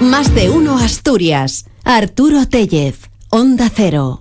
Más de uno Asturias. Arturo Tellez, Onda Cero.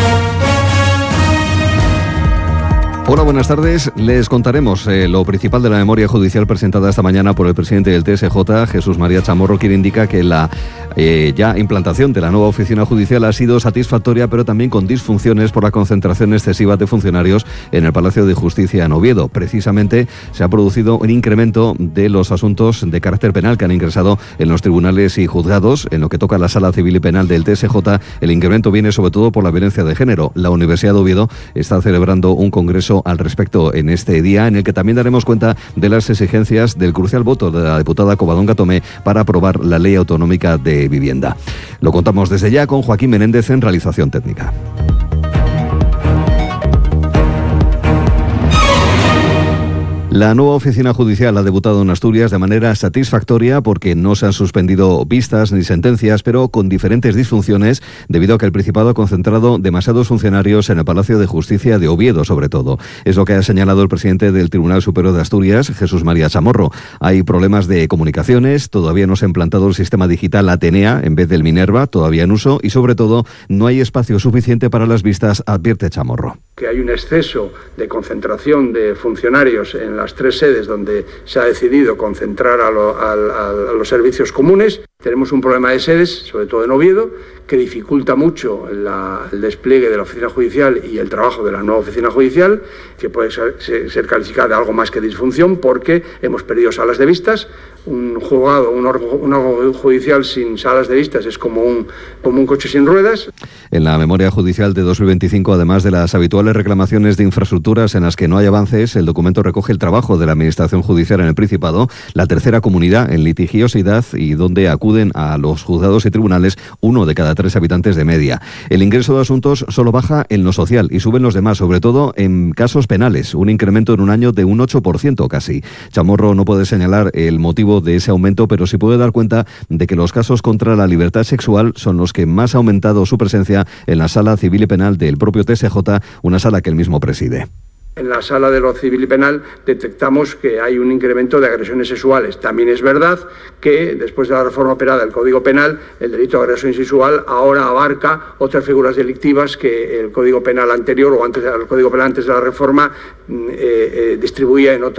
Hola, buenas tardes. Les contaremos lo principal de la memoria judicial presentada esta mañana por el presidente del TSJ, Jesús María Chamorro, quien indica que la ya implantación de la nueva oficina judicial ha sido satisfactoria, pero también con disfunciones por la concentración excesiva de funcionarios en el Palacio de Justicia en Oviedo. Precisamente se ha producido un incremento de los asuntos de carácter penal que han ingresado en los tribunales y juzgados. En lo que toca a la Sala Civil y Penal del TSJ, el incremento viene sobre todo por la violencia de género. La Universidad de Oviedo está celebrando un congreso al respecto en este día, en el que también daremos cuenta de las exigencias del crucial voto de la diputada Covadonga Tomé para aprobar la Ley Autonómica de Vivienda. Lo contamos desde ya con Joaquín Menéndez en realización técnica. La nueva oficina judicial ha debutado en Asturias de manera satisfactoria porque no se han suspendido vistas ni sentencias, pero con diferentes disfunciones debido a que el Principado ha concentrado demasiados funcionarios en el Palacio de Justicia de Oviedo, sobre todo. Es lo que ha señalado el presidente del Tribunal Superior de Asturias, Jesús María Chamorro. Hay problemas de comunicaciones, todavía no se ha implantado el sistema digital Atenea en vez del Minerva, todavía en uso, y sobre todo no hay espacio suficiente para las vistas, advierte Chamorro. Que hay un exceso de concentración de funcionarios en las tres sedes donde se ha decidido concentrar a los servicios comunes. Tenemos un problema de sedes, sobre todo en Oviedo, que dificulta mucho el despliegue de la oficina judicial y el trabajo de la nueva oficina judicial, que puede ser calificada de algo más que disfunción, porque hemos perdido salas de vistas. Un juzgado, un órgano judicial sin salas de vistas es como un coche sin ruedas. En la memoria judicial de 2025, además de las habituales reclamaciones de infraestructuras en las que no hay avances, el documento recoge el trabajo de la Administración Judicial en el Principado, la tercera comunidad en litigiosidad y donde acuden a los juzgados y tribunales 1 de cada 3 habitantes de media. El ingreso de asuntos solo baja en lo social y suben los demás, sobre todo en casos penales, un incremento en un año de un 8% casi. Chamorro no puede señalar el motivo de ese aumento, pero sí puede dar cuenta de que los casos contra la libertad sexual son los que más ha aumentado su presencia en la Sala Civil y Penal del propio TSJ, una sala que él mismo preside. En la sala de lo civil y penal detectamos que hay un incremento de agresiones sexuales. También es verdad que después de la reforma operada del Código Penal, el delito de agresión sexual ahora abarca otras figuras delictivas que el Código Penal anterior o antes del Código Penal antes de la reforma distribuía en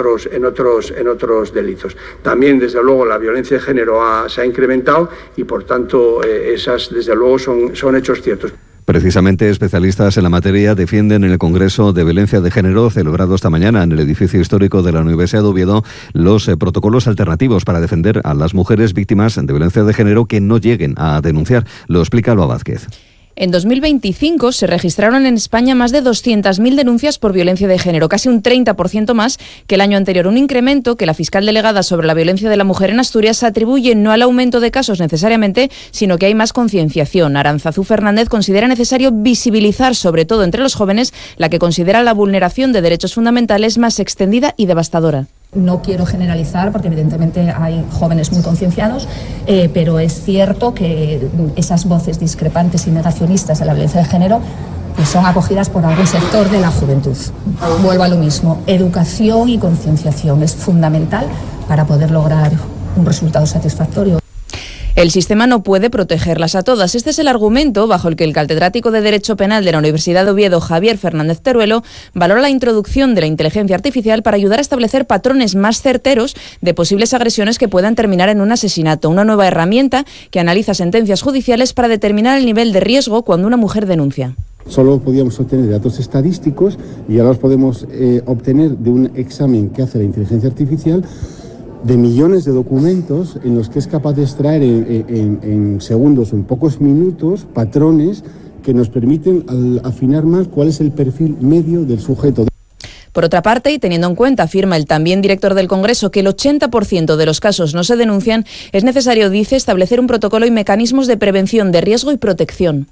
otros delitos. También, desde luego, la violencia de género se ha incrementado y, por tanto, esas, desde luego, son hechos ciertos. Precisamente, especialistas en la materia defienden en el Congreso de Violencia de Género, celebrado esta mañana en el edificio histórico de la Universidad de Oviedo, los protocolos alternativos para defender a las mujeres víctimas de violencia de género que no lleguen a denunciar. Lo explica Alba Vázquez. En 2025 se registraron en España más de 200.000 denuncias por violencia de género, casi un 30% más que el año anterior. Un incremento que la fiscal delegada sobre la violencia de la mujer en Asturias atribuye no al aumento de casos necesariamente, sino que hay más concienciación. Arantzazu Fernández considera necesario visibilizar, sobre todo entre los jóvenes, la que considera la vulneración de derechos fundamentales más extendida y devastadora. No quiero generalizar porque evidentemente hay jóvenes muy concienciados, pero es cierto que esas voces discrepantes y negacionistas de la violencia de género pues son acogidas por algún sector de la juventud. Vuelvo a lo mismo, educación y concienciación es fundamental para poder lograr un resultado satisfactorio. El sistema no puede protegerlas a todas. Este es el argumento bajo el que el catedrático de Derecho Penal de la Universidad de Oviedo, Javier Fernández Teruelo, valora la introducción de la inteligencia artificial para ayudar a establecer patrones más certeros de posibles agresiones que puedan terminar en un asesinato. Una nueva herramienta que analiza sentencias judiciales para determinar el nivel de riesgo cuando una mujer denuncia. Solo podíamos obtener datos estadísticos y ahora los podemos obtener de un examen que hace la inteligencia artificial de millones de documentos en los que es capaz de extraer en segundos o en pocos minutos patrones que nos permiten afinar más cuál es el perfil medio del sujeto. Por otra parte, y teniendo en cuenta, afirma el también director del Congreso, que el 80% de los casos no se denuncian, es necesario, dice, establecer un protocolo y mecanismos de prevención de riesgo y protección.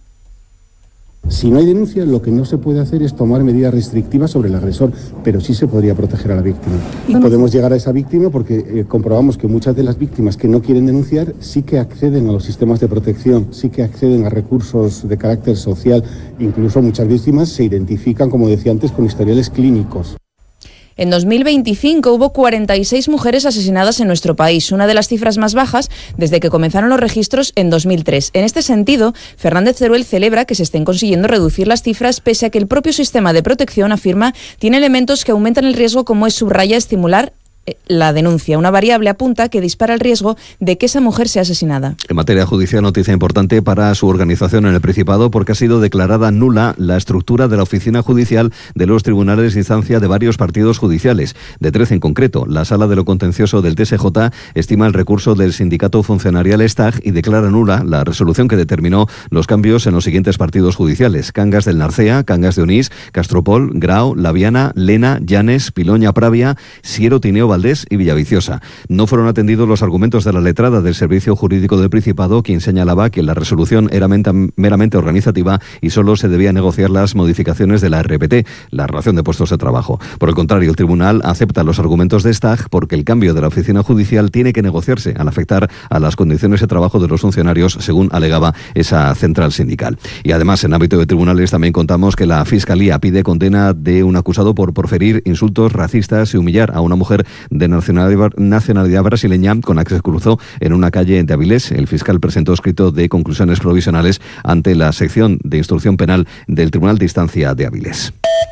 Si no hay denuncia, lo que no se puede hacer es tomar medidas restrictivas sobre el agresor, pero sí se podría proteger a la víctima. Y podemos llegar a esa víctima porque comprobamos que muchas de las víctimas que no quieren denunciar sí que acceden a los sistemas de protección, sí que acceden a recursos de carácter social. Incluso muchas víctimas se identifican, como decía antes, con historiales clínicos. En 2025 hubo 46 mujeres asesinadas en nuestro país, una de las cifras más bajas desde que comenzaron los registros en 2003. En este sentido, Fernández Teruel celebra que se estén consiguiendo reducir las cifras, pese a que el propio sistema de protección, afirma, tiene elementos que aumentan el riesgo, como es, subraya, estimular la denuncia. Una variable, apunta, que dispara el riesgo de que esa mujer sea asesinada. En materia judicial, noticia importante para su organización en el Principado, porque ha sido declarada nula la estructura de la oficina judicial de los tribunales de instancia de varios partidos judiciales, de 13 en concreto. La Sala de lo Contencioso del TSJ estima el recurso del sindicato funcionarial STAG y declara nula la resolución que determinó los cambios en los siguientes partidos judiciales: Cangas del Narcea, Cangas de Onís, Castropol, Grao, Laviana, Lena, Llanes, Piloña, Pravia, Siero, Tineo, Valdés y Villaviciosa. No fueron atendidos los argumentos de la letrada del Servicio Jurídico del Principado, quien señalaba que la resolución era meramente organizativa y solo se debía negociar las modificaciones de la RPT, la relación de puestos de trabajo. Por el contrario, el tribunal acepta los argumentos de STAG porque el cambio de la oficina judicial tiene que negociarse al afectar a las condiciones de trabajo de los funcionarios, según alegaba esa central sindical. Y además, en ámbito de tribunales, también contamos que la Fiscalía pide condena de un acusado por proferir insultos racistas y humillar a una mujer de nacionalidad brasileña con la que se cruzó en una calle de Avilés. El fiscal presentó escrito de conclusiones provisionales ante la sección de instrucción penal del Tribunal de Instancia de Avilés.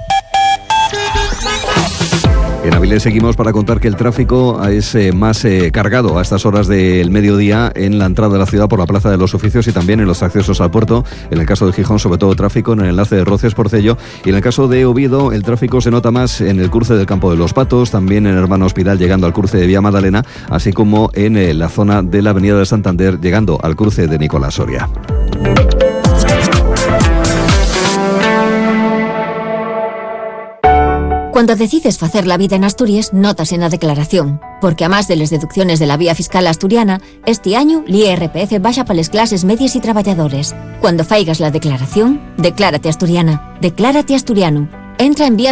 En Avilés seguimos para contar que el tráfico es más cargado a estas horas del mediodía en la entrada de la ciudad por la Plaza de los Oficios y también en los accesos al puerto. En el caso de Gijón, sobre todo tráfico en el enlace de Roces-Porcello, y en el caso de Oviedo el tráfico se nota más en el cruce del Campo de los Patos, también en Hermano Hospital llegando al cruce de Vía Magdalena, así como en la zona de la Avenida de Santander llegando al cruce de Nicolás Soria. Cuando decides facer la vida en Asturias, notas en la declaración, porque a más de las deducciones de la vía fiscal asturiana, este año l'IRPF baixa para las clases medias y trabajadores. Cuando faigas la declaración, declárate asturiana, declárate asturiano. Entra en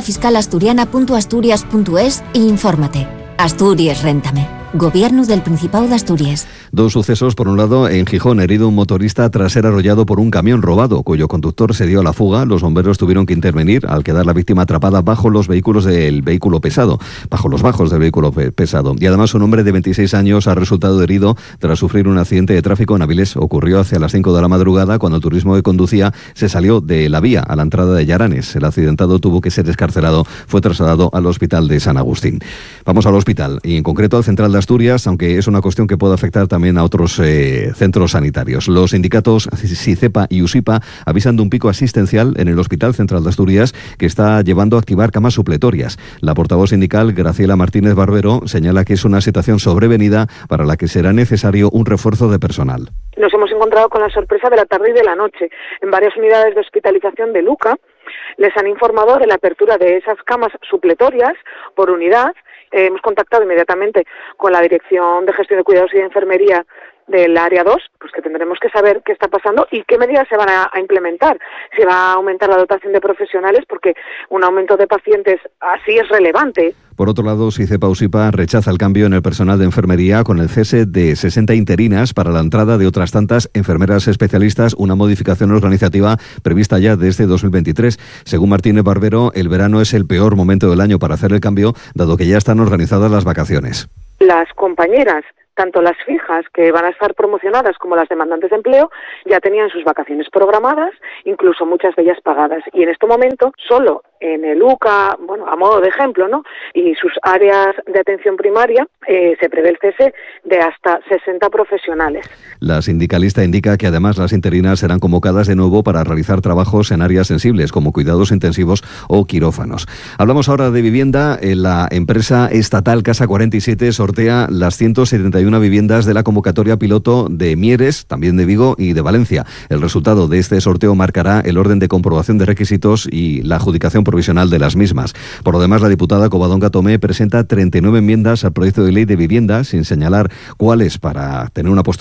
viafiscalasturiana.asturias.es e infórmate. Asturias, réntame. Gobierno del Principado de Asturias. Dos sucesos. Por un lado, en Gijón, herido un motorista tras ser arrollado por un camión robado, cuyo conductor se dio a la fuga. Los bomberos tuvieron que intervenir al quedar la víctima atrapada bajo los vehículos del vehículo pesado, bajo los bajos del vehículo pesado. Y además, un hombre de 26 años ha resultado herido tras sufrir un accidente de tráfico en Avilés. Ocurrió hacia las 5 de la madrugada cuando el turismo que conducía se salió de la vía a la entrada de Llaranes. El accidentado tuvo que ser excarcelado, fue trasladado al hospital de San Agustín. Vamos al hospital y en concreto al Central de Asturias, aunque es una cuestión que puede afectar también a otros centros sanitarios. Los sindicatos SICEPA y USIPA avisan de un pico asistencial en el Hospital Central de Asturias que está llevando a activar camas supletorias. La portavoz sindical, Graciela Martínez Barbero, señala que es una situación sobrevenida para la que será necesario un refuerzo de personal. Nos hemos encontrado con la sorpresa de la tarde y de la noche. En varias unidades de hospitalización de Luca les han informado de la apertura de esas camas supletorias por unidad. Hemos contactado inmediatamente con la Dirección de Gestión de Cuidados y de Enfermería del Área 2, pues que tendremos que saber qué está pasando y qué medidas se van a implementar. Se va a aumentar la dotación de profesionales porque un aumento de pacientes así es relevante. Por otro lado, SICEPA-USIPA rechaza el cambio en el personal de enfermería con el cese de 60 interinas para la entrada de otras tantas enfermeras especialistas, una modificación organizativa prevista ya desde 2023. Según Martínez Barbero, el verano es el peor momento del año para hacer el cambio, dado que ya están organizadas las vacaciones. Las compañeras, tanto las fijas que van a estar promocionadas como las demandantes de empleo, ya tenían sus vacaciones programadas, incluso muchas de ellas pagadas. Y en este momento, solo en el UCA, bueno, a modo de ejemplo, ¿no?, y sus áreas de atención primaria, se prevé el cese de hasta 60 profesionales. La sindicalista indica que además las interinas serán convocadas de nuevo para realizar trabajos en áreas sensibles como cuidados intensivos o quirófanos. Hablamos ahora de vivienda. La empresa estatal Casa 47 sortea las 171 viviendas de la convocatoria piloto de Mieres, también de Vigo y de Valencia. El resultado de este sorteo marcará el orden de comprobación de requisitos y la adjudicación provisional de las mismas. Por lo demás, la diputada Covadonga Tomé presenta 39 enmiendas al proyecto de ley de vivienda, sin señalar cuáles, para tener una postura negociadora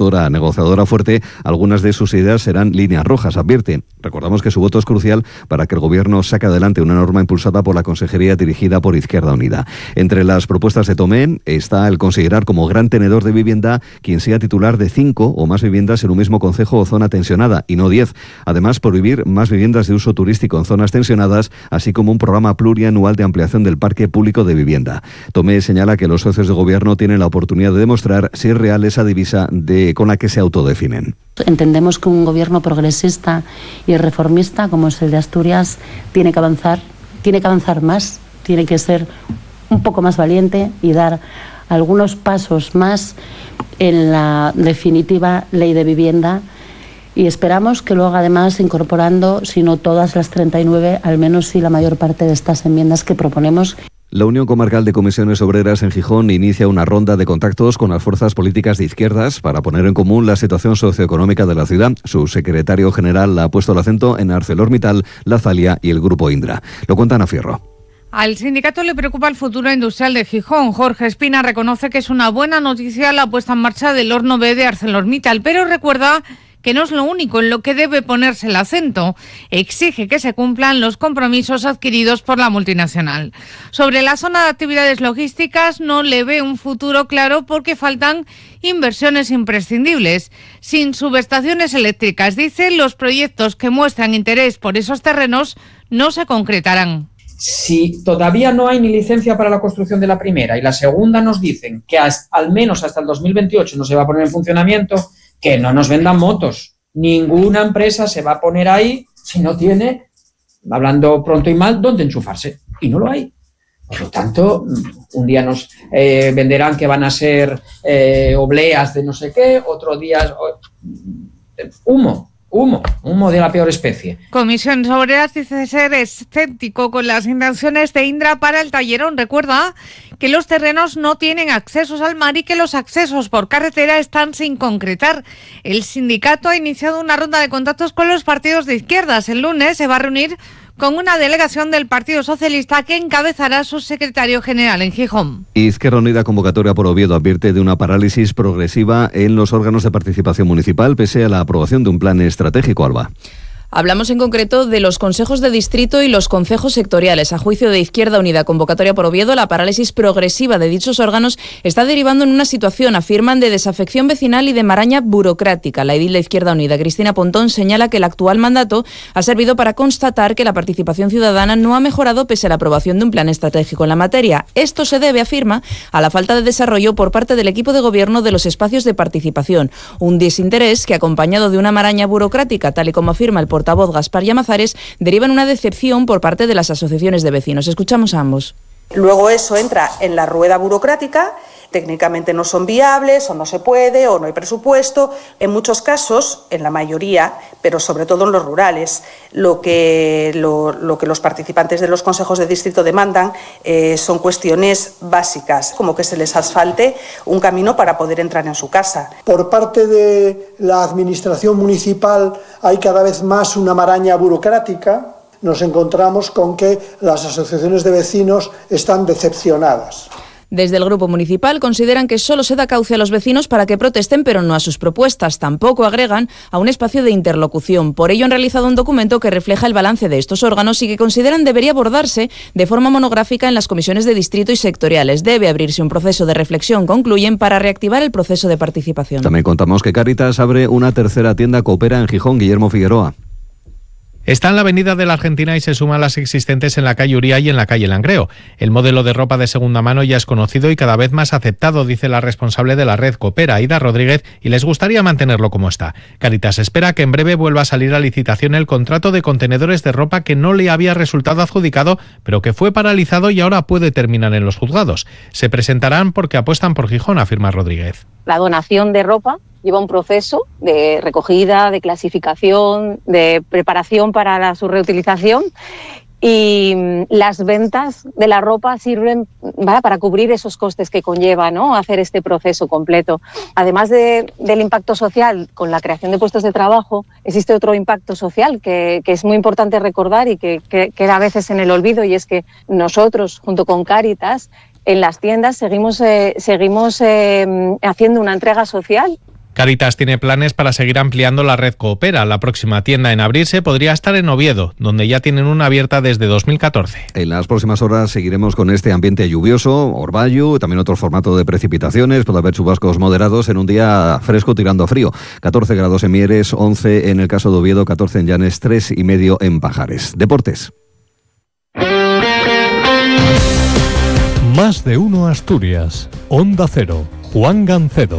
negociadora fuerte, algunas de sus ideas serán líneas rojas, advierte. Recordamos que su voto es crucial para que el Gobierno saque adelante una norma impulsada por la Consejería dirigida por Izquierda Unida. Entre las propuestas de Tomé está el considerar como gran tenedor de vivienda quien sea titular de 5 o más viviendas en un mismo concejo o zona tensionada, y no 10. Además, prohibir más viviendas de uso turístico en zonas tensionadas, así como un programa plurianual de ampliación del parque público de vivienda. Tomé señala que los socios de Gobierno tienen la oportunidad de demostrar si es real esa divisa con la que se autodefinen. Entendemos que un gobierno progresista y reformista como es el de Asturias tiene que avanzar más, tiene que ser un poco más valiente y dar algunos pasos más en la definitiva ley de vivienda, y esperamos que lo haga además incorporando, si no todas las 39, al menos sí la mayor parte de estas enmiendas que proponemos. La Unión Comarcal de Comisiones Obreras en Gijón inicia una ronda de contactos con las fuerzas políticas de izquierdas para poner en común la situación socioeconómica de la ciudad. Su secretario general ha puesto el acento en ArcelorMittal, La Zalia y el Grupo Indra. Lo cuenta Ana Fierro. Al sindicato le preocupa el futuro industrial de Gijón. Jorge Espina reconoce que es una buena noticia la puesta en marcha del horno B de ArcelorMittal, pero recuerda que no es lo único en lo que debe ponerse el acento. Exige que se cumplan los compromisos adquiridos por la multinacional. Sobre la zona de actividades logísticas no le ve un futuro claro porque faltan inversiones imprescindibles. Sin subestaciones eléctricas, dice, los proyectos que muestran interés por esos terrenos no se concretarán. Si todavía no hay ni licencia para la construcción de la primera y la segunda nos dicen que al menos hasta el 2028 no se va a poner en funcionamiento, que no nos vendan motos. Ninguna empresa se va a poner ahí si no tiene, hablando pronto y mal, dónde enchufarse. Y no lo hay. Por lo tanto, un día nos venderán que van a ser obleas de no sé qué, otro día humo de la peor especie. Comisiones Obreras dice ser escéptico con las intenciones de Indra para el tallerón. Recuerda que los terrenos no tienen accesos al mar y que los accesos por carretera están sin concretar. El sindicato ha iniciado una ronda de contactos con los partidos de izquierdas. El lunes se va a reunir con una delegación del Partido Socialista que encabezará su secretario general en Gijón. Izquierda Unida Convocatoria por Oviedo advierte de una parálisis progresiva en los órganos de participación municipal pese a la aprobación de un plan estratégico, Alba. Hablamos en concreto de los consejos de distrito y los concejos sectoriales. A juicio de Izquierda Unida Convocatoria por Oviedo, la parálisis progresiva de dichos órganos está derivando en una situación, afirman, de desafección vecinal y de maraña burocrática. La edil de Izquierda Unida, Cristina Pontón, señala que el actual mandato ha servido para constatar que la participación ciudadana no ha mejorado pese a la aprobación de un plan estratégico en la materia. Esto se debe, afirma, a la falta de desarrollo por parte del equipo de gobierno de los espacios de participación. Un desinterés que, acompañado de una maraña burocrática, tal y como afirma el portavoz Gaspar Llamazares, deriva en una decepción por parte de las asociaciones de vecinos. Escuchamos a ambos. Luego eso entra en la rueda burocrática, técnicamente no son viables, o no se puede, o no hay presupuesto. En muchos casos, en la mayoría, pero sobre todo en los rurales, lo que los participantes de los consejos de distrito demandan son cuestiones básicas, como que se les asfalte un camino para poder entrar en su casa. Por parte de la administración municipal hay cada vez más una maraña burocrática. Nos encontramos con que las asociaciones de vecinos están decepcionadas. Desde el Grupo Municipal consideran que solo se da cauce a los vecinos para que protesten, pero no a sus propuestas. Tampoco agregan a un espacio de interlocución. Por ello han realizado un documento que refleja el balance de estos órganos y que consideran debería abordarse de forma monográfica en las comisiones de distrito y sectoriales. Debe abrirse un proceso de reflexión, concluyen, para reactivar el proceso de participación. También contamos que Cáritas abre una tercera tienda Coopera en Gijón. Guillermo Figueroa. Está en la Avenida de la Argentina y se suman las existentes en la calle Uría y en la calle Langreo. El modelo de ropa de segunda mano ya es conocido y cada vez más aceptado, dice la responsable de la red Coopera, Aida Rodríguez, y les gustaría mantenerlo como está. Cáritas espera que en breve vuelva a salir a licitación el contrato de contenedores de ropa que no le había resultado adjudicado, pero que fue paralizado y ahora puede terminar en los juzgados. Se presentarán porque apuestan por Gijón, afirma Rodríguez. La donación de ropa lleva un proceso de recogida, de clasificación, de preparación para su reutilización, y las ventas de la ropa sirven para cubrir esos costes que conlleva, ¿no?, hacer este proceso completo. Además del impacto social con la creación de puestos de trabajo, existe otro impacto social que es muy importante recordar y que queda a veces en el olvido, y es que nosotros, junto con Cáritas, en las tiendas seguimos haciendo una entrega social Cáritas tiene planes para seguir ampliando la red Coopera. La próxima tienda en abrirse podría estar en Oviedo, donde ya tienen una abierta desde 2014. En las próximas horas seguiremos con este ambiente lluvioso, orvallo, también otro formato de precipitaciones. Puede haber chubascos moderados en un día fresco tirando a frío. 14 grados en Mieres, 11 en el caso de Oviedo, 14 en Llanes, 3,5 en Pajares. Deportes. Más de uno Asturias. Onda Cero. Juan Gancedo.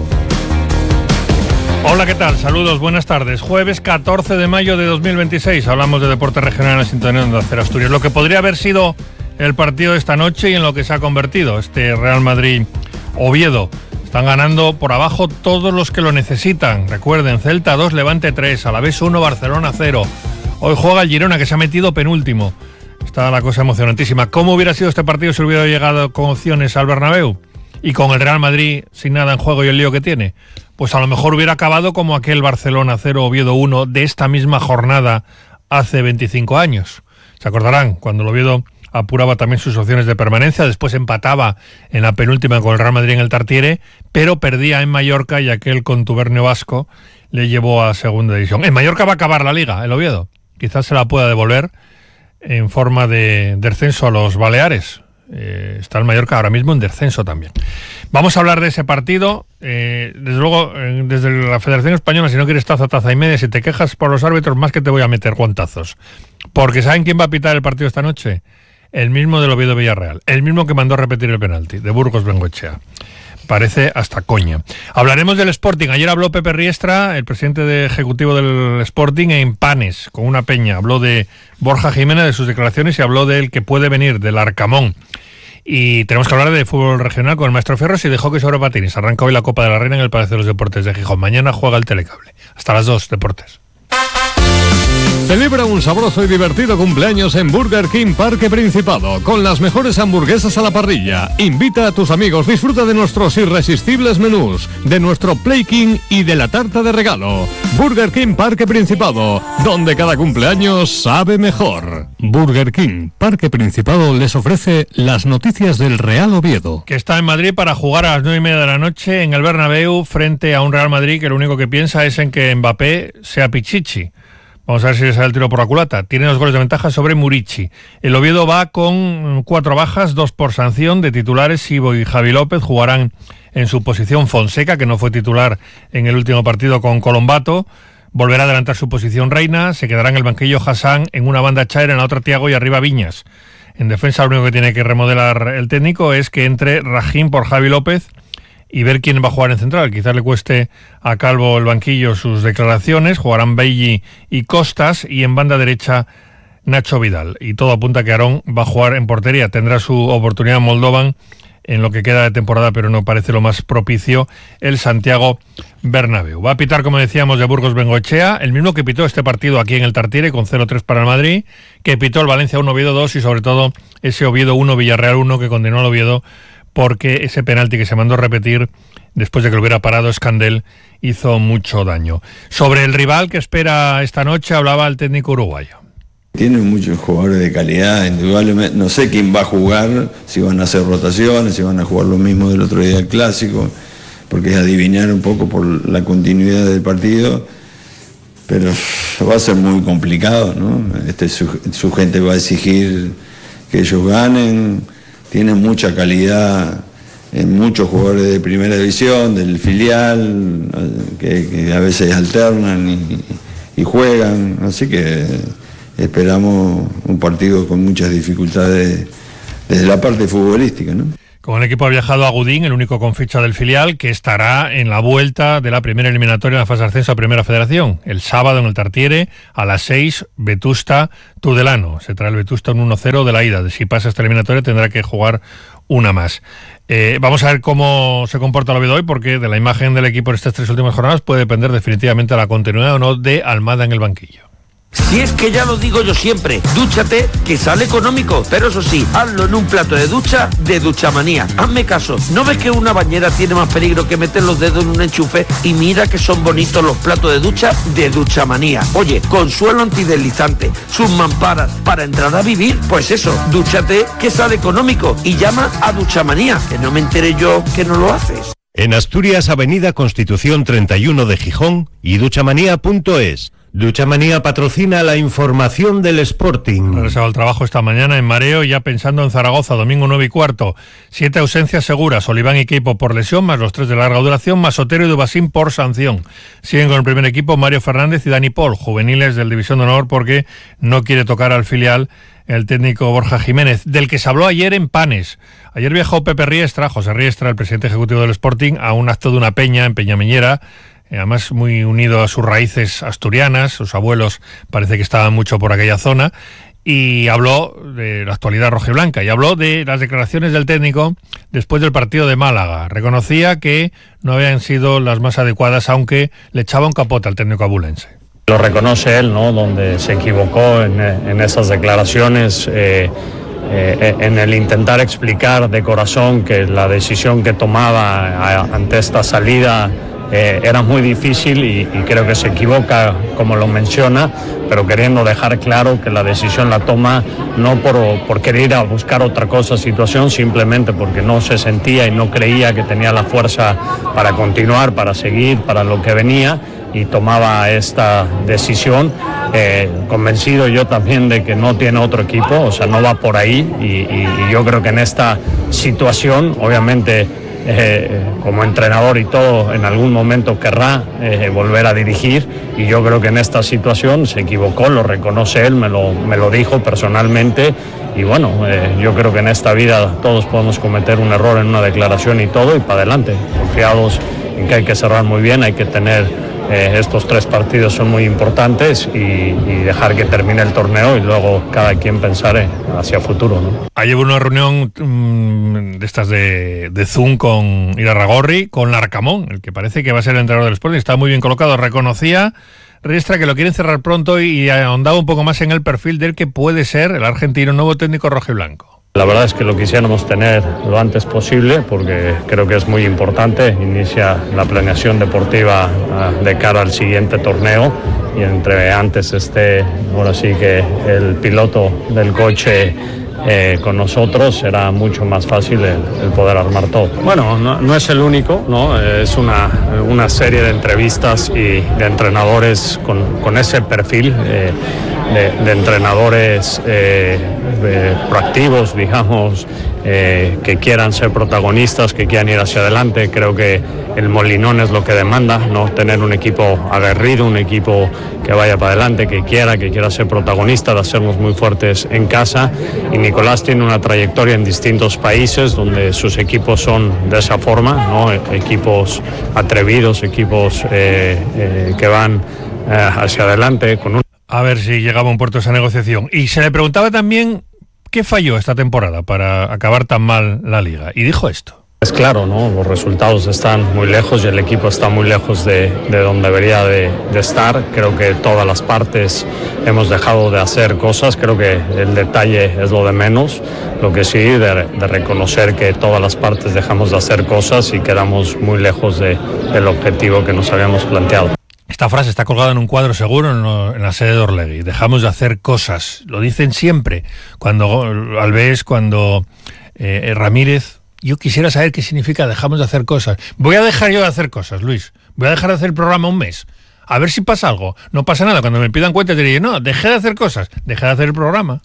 Hola, ¿qué tal? Saludos, buenas tardes. Jueves 14 de mayo de 2026. Hablamos de deporte regional en la sintonía de Onda Cero Asturias. Lo que podría haber sido el partido de esta noche y en lo que se ha convertido este Real Madrid-Oviedo. Están ganando por abajo todos los que lo necesitan. Recuerden, Celta 2, Levante 3, Alavés 1, Barcelona 0. Hoy juega el Girona, que se ha metido penúltimo. Está la cosa emocionantísima. ¿Cómo hubiera sido este partido si hubiera llegado con opciones al Bernabéu? Y con el Real Madrid sin nada en juego y el lío que tiene. Pues a lo mejor hubiera acabado como aquel Barcelona 0, Oviedo 1 de esta misma jornada hace 25 años. Se acordarán, cuando el Oviedo apuraba también sus opciones de permanencia, después empataba en la penúltima con el Real Madrid en el Tartiere, pero perdía en Mallorca y aquel contubernio vasco le llevó a segunda división. En Mallorca va a acabar la Liga, el Oviedo. Quizás se la pueda devolver en forma de descenso a los Baleares. Está el Mallorca ahora mismo en descenso también. Vamos a hablar de ese partido. Desde luego, desde la Federación Española, si no quieres taza y media, si te quejas por los árbitros, más que te voy a meter guantazos. Porque ¿saben quién va a pitar el partido esta noche? El mismo del Oviedo Villarreal, el mismo que mandó a repetir el penalti, de Burgos Bengoechea. Parece hasta coña. Hablaremos del Sporting. Ayer habló Pepe Riestra, el presidente ejecutivo del Sporting, en Panes, con una peña. Habló de Borja Jiménez, de sus declaraciones, y habló del que puede venir, del Arcamón. Y tenemos que hablar de fútbol regional con el maestro Ferros y de hockey sobre patines. Arranca hoy la Copa de la Reina en el Palacio de los Deportes de Gijón. Mañana juega el Telecable. Hasta las 2, deportes. Celebra un sabroso y divertido cumpleaños en Burger King Parque Principado, con las mejores hamburguesas a la parrilla. Invita a tus amigos, disfruta de nuestros irresistibles menús, de nuestro Play King y de la tarta de regalo. Burger King Parque Principado, donde cada cumpleaños sabe mejor. Burger King Parque Principado les ofrece las noticias del Real Oviedo, que está en Madrid para jugar a las 9:30 de la noche en el Bernabéu frente a un Real Madrid que lo único que piensa es en que Mbappé sea pichichi. Vamos a ver si le sale el tiro por la culata. Tiene 2 goles de ventaja sobre Murici. El Oviedo va con 4 bajas, 2 por sanción. De titulares, Ivo y Javi López jugarán en su posición Fonseca, que no fue titular en el último partido con Colombato. Volverá a adelantar su posición Reina. Se quedará en el banquillo Hassan, en una banda Chaer, en la otra Thiago y arriba Viñas. En defensa, lo único que tiene que remodelar el técnico es que entre Rajín por Javi López y ver quién va a jugar en central. Quizás le cueste a Calvo el banquillo sus declaraciones. Jugarán Belli y Costas, y en banda derecha Nacho Vidal. Y todo apunta a que Aarón va a jugar en portería. Tendrá su oportunidad Moldovan en lo que queda de temporada, pero no parece lo más propicio el Santiago Bernabéu. Va a pitar, como decíamos, de Burgos Bengoechea, el mismo que pitó este partido aquí en el Tartiere con 0-3 para el Madrid, que pitó el Valencia 1, Oviedo 2 y sobre todo ese Oviedo 1, Villarreal 1 que condenó al Oviedo porque ese penalti que se mandó a repetir después de que lo hubiera parado Escandel hizo mucho daño. Sobre el rival que espera esta noche hablaba el técnico uruguayo. Tienen muchos jugadores de calidad, indudablemente. No sé quién va a jugar, si van a hacer rotaciones, si van a jugar lo mismo del otro día del Clásico, porque es adivinar un poco por la continuidad del partido, pero va a ser muy complicado, ¿no? Su gente va a exigir que ellos ganen. Tienen mucha calidad en muchos jugadores de primera división, del filial, que a veces alternan y juegan. Así que esperamos un partido con muchas dificultades desde la parte futbolística, ¿no? Con el equipo ha viajado a Gudín, el único con ficha del filial, que estará en la vuelta de la primera eliminatoria en la fase de ascenso a Primera Federación. El sábado en el Tartiere, a las 6, Vetusta Tudelano. Se trae el Vetusta un 1-0 de la ida. Si pasa esta eliminatoria tendrá que jugar una más. Vamos a ver cómo se comporta el Oviedo hoy, porque de la imagen del equipo en estas 3 últimas jornadas puede depender definitivamente la continuidad o no de Almada en el banquillo. Si es que ya lo digo yo siempre, dúchate, que sale económico, pero eso sí, hazlo en un plato de ducha de Duchamanía. Hazme caso, ¿no ves que una bañera tiene más peligro que meter los dedos en un enchufe? Y mira que son bonitos los platos de ducha de Duchamanía. Oye, con suelo antideslizante, sus mamparas, para entrar a vivir, pues eso, dúchate, que sale económico, y llama a Duchamanía, que no me enteré yo que no lo haces. En Asturias, Avenida Constitución 31 de Gijón y duchamanía.es. Duchamanía patrocina la información del Sporting. Regresado al trabajo esta mañana en mareo, ya pensando en Zaragoza, domingo 9:15. 7 ausencias seguras, Oliván y Queipo por lesión, más los 3 de larga duración, más Otero y Dubasín por sanción. Siguen con el primer equipo Mario Fernández y Dani Pol, juveniles del División de Honor, porque no quiere tocar al filial el técnico Borja Jiménez, del que se habló ayer en Panes. Ayer viajó Pepe Riestra, José Riestra, el presidente ejecutivo del Sporting, a un acto de una peña en Peñameñera, además muy unido a sus raíces asturianas. Sus abuelos parece que estaban mucho por aquella zona, y habló de la actualidad rojiblanca y habló de las declaraciones del técnico después del partido de Málaga. Reconocía que no habían sido las más adecuadas, aunque le echaba un capote al técnico abulense. Lo reconoce él, ¿no? Donde se equivocó en esas declaraciones, en el intentar explicar de corazón que la decisión que tomaba ante esta salida era muy difícil, y creo que se equivoca como lo menciona, pero queriendo dejar claro que la decisión la toma no por querer ir a buscar otra situación, simplemente porque no se sentía y no creía que tenía la fuerza para continuar, para seguir, para lo que venía, y tomaba esta decisión, convencido yo también de que no tiene otro equipo, o sea, no va por ahí, y yo creo que en esta situación, obviamente, como entrenador y todo, en algún momento querrá volver a dirigir, y yo creo que en esta situación se equivocó, lo reconoce él, me lo dijo personalmente, y bueno, yo creo que en esta vida todos podemos cometer un error en una declaración y todo, y para adelante, confiados en que hay que cerrar muy bien, hay que tener estos 3 partidos son muy importantes, y dejar que termine el torneo, y luego cada quien pensar hacia futuro, ¿no? Ayer hubo una reunión de estas de Zoom con Irarragorri, con Larcamón, el que parece que va a ser el entrenador del Sporting. Está muy bien colocado. Reconocía Riestra que lo quieren cerrar pronto, y ahondaba un poco más en el perfil del que puede ser el argentino nuevo técnico rojiblanco. La verdad es que lo quisiéramos tener lo antes posible, porque creo que es muy importante. Inicia la planeación deportiva de cara al siguiente torneo, y entre antes esté, ahora sí que el piloto del coche con nosotros, será mucho más fácil el poder armar todo. Bueno, no es el único, ¿no? Es una serie de entrevistas y de entrenadores con ese perfil de entrenadores proactivos, digamos, que quieran ser protagonistas, que quieran ir hacia adelante. Creo que el Molinón es lo que demanda, ¿no? Tener un equipo aguerrido, un equipo que vaya para adelante, que quiera ser protagonista, de hacernos muy fuertes en casa. Y Nicolás tiene una trayectoria en distintos países donde sus equipos son de esa forma, ¿no? Equipos atrevidos, equipos que van hacia adelante con un... A ver si llegaba a un puerto esa negociación. Y se le preguntaba también qué falló esta temporada para acabar tan mal la liga. Y dijo esto. Es claro, ¿no? Los resultados están muy lejos y el equipo está muy lejos de donde debería de estar. Creo que todas las partes hemos dejado de hacer cosas. Creo que el detalle es lo de menos. Lo que sí, de reconocer que todas las partes dejamos de hacer cosas y quedamos muy lejos del objetivo que nos habíamos planteado. Esta frase está colgada en un cuadro seguro en la sede de Orlegui. Dejamos de hacer cosas. Lo dicen siempre. Cuando Alves, cuando Ramírez. Yo quisiera saber qué significa dejamos de hacer cosas. Voy a dejar yo de hacer cosas, Luis. Voy a dejar de hacer el programa un mes. A ver si pasa algo. No pasa nada. Cuando me pidan cuentas diré, no, dejé de hacer cosas. Dejé de hacer el programa.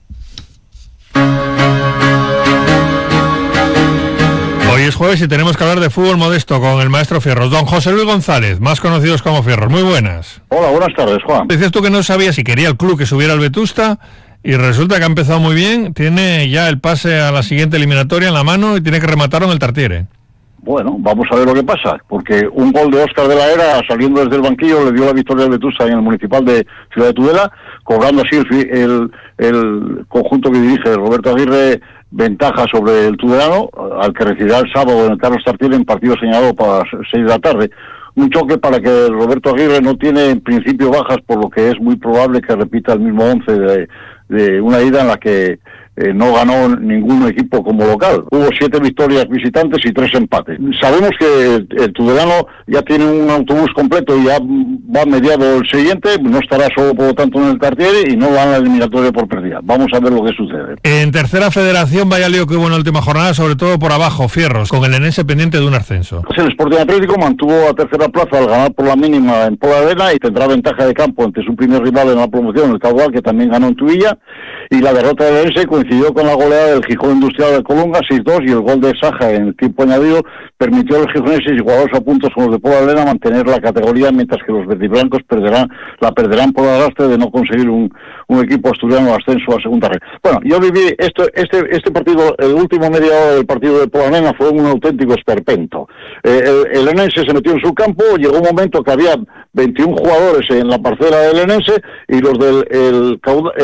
Hoy es jueves y tenemos que hablar de fútbol modesto con el maestro Fierros. Don José Luis González, más conocidos como Fierros. Muy buenas. Hola, buenas tardes, Juan. Decías tú que no sabías si quería el club que subiera al Vetusta, y resulta que ha empezado muy bien. Tiene ya el pase a la siguiente eliminatoria en la mano y tiene que rematarlo en el Tartiere. Bueno, vamos a ver lo que pasa, porque un gol de Óscar de la Era, saliendo desde el banquillo, le dio la victoria al Vetusta en el Municipal de Ciudad de Tudela, cobrando así el conjunto que dirige Roberto Aguirre ventaja sobre el tudelano, al que recibirá el sábado en el Carlos Tartiere en partido señalado para las 6 de la tarde. Un choque para que Roberto Aguirre no tiene en principio bajas, por lo que es muy probable que repita el mismo 11 de una ida en la que no ganó ningún equipo como local. Hubo 7 victorias visitantes y 3 empates. Sabemos que el Tudelano ya tiene un autobús completo y ya va mediado el siguiente, no estará solo por lo tanto en el Tartiere y no va a la eliminatoria por pérdida. Vamos a ver lo que sucede. En tercera federación, vaya lío que hubo en la última jornada, sobre todo por abajo, Fierros, con el Lenense pendiente de un ascenso. El Sporting Atlético mantuvo a tercera plaza al ganar por la mínima en Pola Arena y tendrá ventaja de campo ante su primer rival en la promoción, el Caudal, que también ganó en Tubilla, y la derrota del Lenense coincidió con la goleada del Gijón Industrial de Colunga, 6-2, y el gol de Saja en el tiempo añadido permitió a los gijoneses, igualados a puntos con los de Pola Arena, mantener la categoría, mientras que los verdiblancos la perderán por arrastre de no conseguir un equipo asturiano ascenso a segunda red. Bueno, yo viví este partido, el último media hora del partido de Pola Arena fue un auténtico esperpento. El Lenense se metió en su campo, llegó un momento que había 21 jugadores en la parcela del Lenense y los del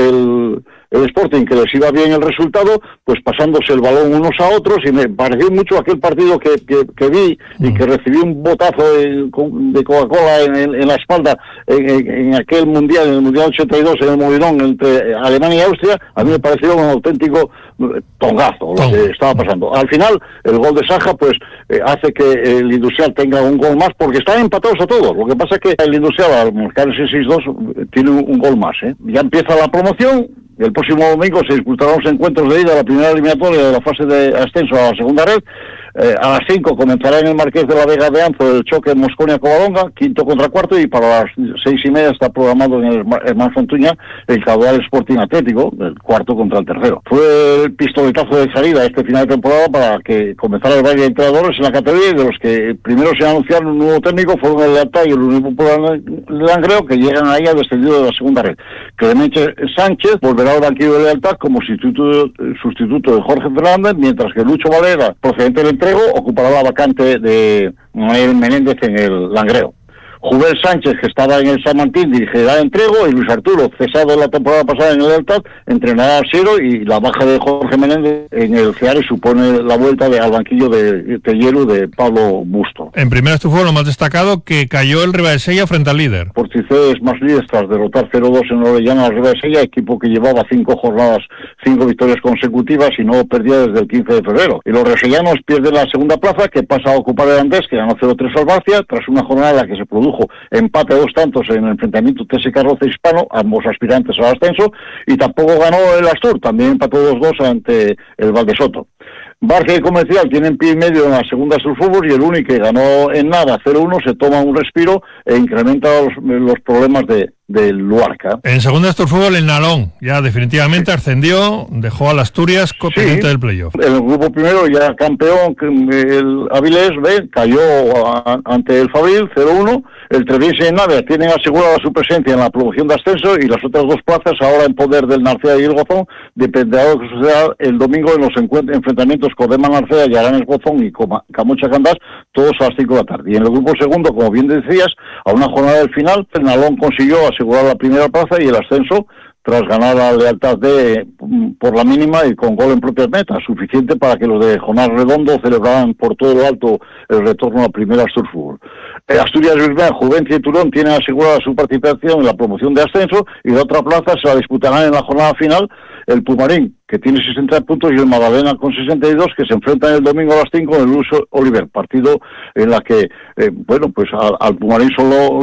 el Sporting, que les iba bien el resultado, pues pasándose el balón unos a otros, y me pareció mucho aquel partido que vi y que recibí un botazo de Coca-Cola en la espalda en aquel mundial, en el Mundial 82, en el Molinón, entre Alemania y Austria. A mí me pareció un auténtico tongazo lo que estaba pasando. Al final, el gol de Saja pues hace que el Industrial tenga un gol más, porque están empatados a todos. Lo que pasa es que el Industrial, al marcar ese 6-2, tiene un gol más. Ya empieza la promoción. El próximo domingo se disputarán los encuentros de ida a la primera eliminatoria de la fase de ascenso a la segunda red. A las 5 comenzará en el Marqués de la Vega de Anzo el choque Mosconia-Covadonga, quinto contra cuarto, y para las 6:30 está programado en el Hermano Fontuña el Caudal Sporting Atlético, el cuarto contra el tercero. Fue el pistoletazo de salida este final de temporada para que comenzara el baile de entrenadores en la categoría, y de los que primero se anunciaron un nuevo técnico fueron el Lealtad y el Unión Popular Langreo, que llegan ahí al descendido de la segunda red. Clemente Sánchez volverá al banquillo de Lealtad como sustituto de Jorge Fernández, mientras que Lucho Valera, procedente del Entrego, ocupará la vacante de Manuel Menéndez en el Langreo. Jubel Sánchez, que estaba en el San Martín, dirigirá el Entrego, y Luis Arturo, cesado la temporada pasada en el Lealtad, entrenará al Siero, y la baja de Jorge Menéndez en el Ceare supone la vuelta al banquillo de Tellero de Pablo Busto. En primera estuvo lo más destacado, que cayó el Ribadesella frente al líder. Porticés más líder tras derrotar 0-2 en Orellana al Ribadesella, equipo que llevaba 5 jornadas, 5 victorias consecutivas y no perdía desde el 15 de febrero. Y los resellanos pierden la segunda plaza, que pasa a ocupar el Andés, que ganó 0-3 al Barcia, tras una jornada en la que se produjo empate a 2 tantos en el enfrentamiento TSK Roce Hispano, ambos aspirantes al ascenso, y tampoco ganó el Astur, también empató 2-2 ante el Valdesoto. Barcia y Comercial tienen pie y medio en la segunda Surfútbol, y el único que ganó en nada 0-1 se toma un respiro e incrementa los problemas del Luarca. En segunda Surfútbol, el Nalón ya definitivamente ascendió, dejó al Asturias pendiente del playoff. El grupo primero ya campeón, el Avilés B cayó ante el Fabril 0-1. El Treviño y el Navia tienen asegurada su presencia en la promoción de ascenso, y las otras 2 plazas ahora en poder del Narcea y el Gozón, dependerá de lo que suceda el domingo en los enfrentamientos Codema Narcea, Yaranes Gozón y Camocha Candás, todos a las 5 de la tarde. Y en el grupo segundo, como bien decías, a una jornada del final, el Nalón consiguió asegurar la primera plaza y el ascenso, tras ganar a Lealtad por la mínima y con gol en propias metas, suficiente para que los de Jonás Redondo celebraran por todo lo alto el retorno a la primera Surfútbol. Asturias Bilbao, Juvencia y Turón tienen asegurada su participación en la promoción de ascenso, y la otra plaza se la disputarán en la jornada final el Pumarín, que tiene 60 puntos, y el Magdalena con 62, que se enfrentan el domingo a las 5 en el Luis Oliver, partido en la que pues al Pumarín solo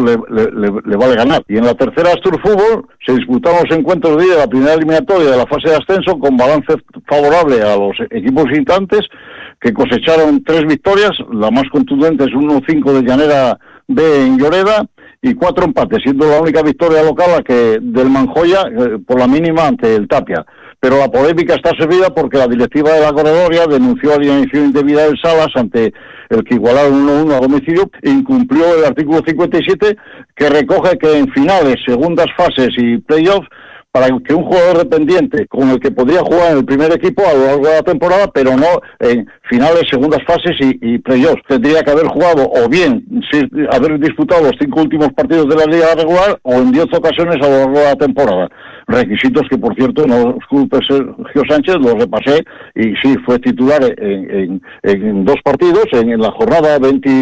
le vale ganar. Y en la tercera Asturfútbol se disputaron los encuentros de la primera eliminatoria de la fase de ascenso, con balance favorable a los equipos visitantes, que cosecharon 3 victorias. La más contundente es 1-5 de Llanera B en Lloreda, y 4 empates, siendo la única victoria local la que del Manjoya por la mínima ante el Tapia. Pero la polémica está servida porque la directiva de la corredoria denunció alineación indebida del Salas, ante el que igualaron 1-1 a domicilio, e incumplió el artículo 57, que recoge que en finales, segundas fases y playoffs, para que un jugador dependiente con el que podría jugar en el primer equipo a lo largo de la temporada, pero no en finales, segundas fases y playoffs, tendría que haber jugado, o bien haber disputado los 5 últimos partidos de la liga regular, o en 10 ocasiones a lo largo de la temporada. Requisitos que, por cierto, no os culpe Sergio Sánchez, los repasé, y sí, fue titular en 2 partidos, en la jornada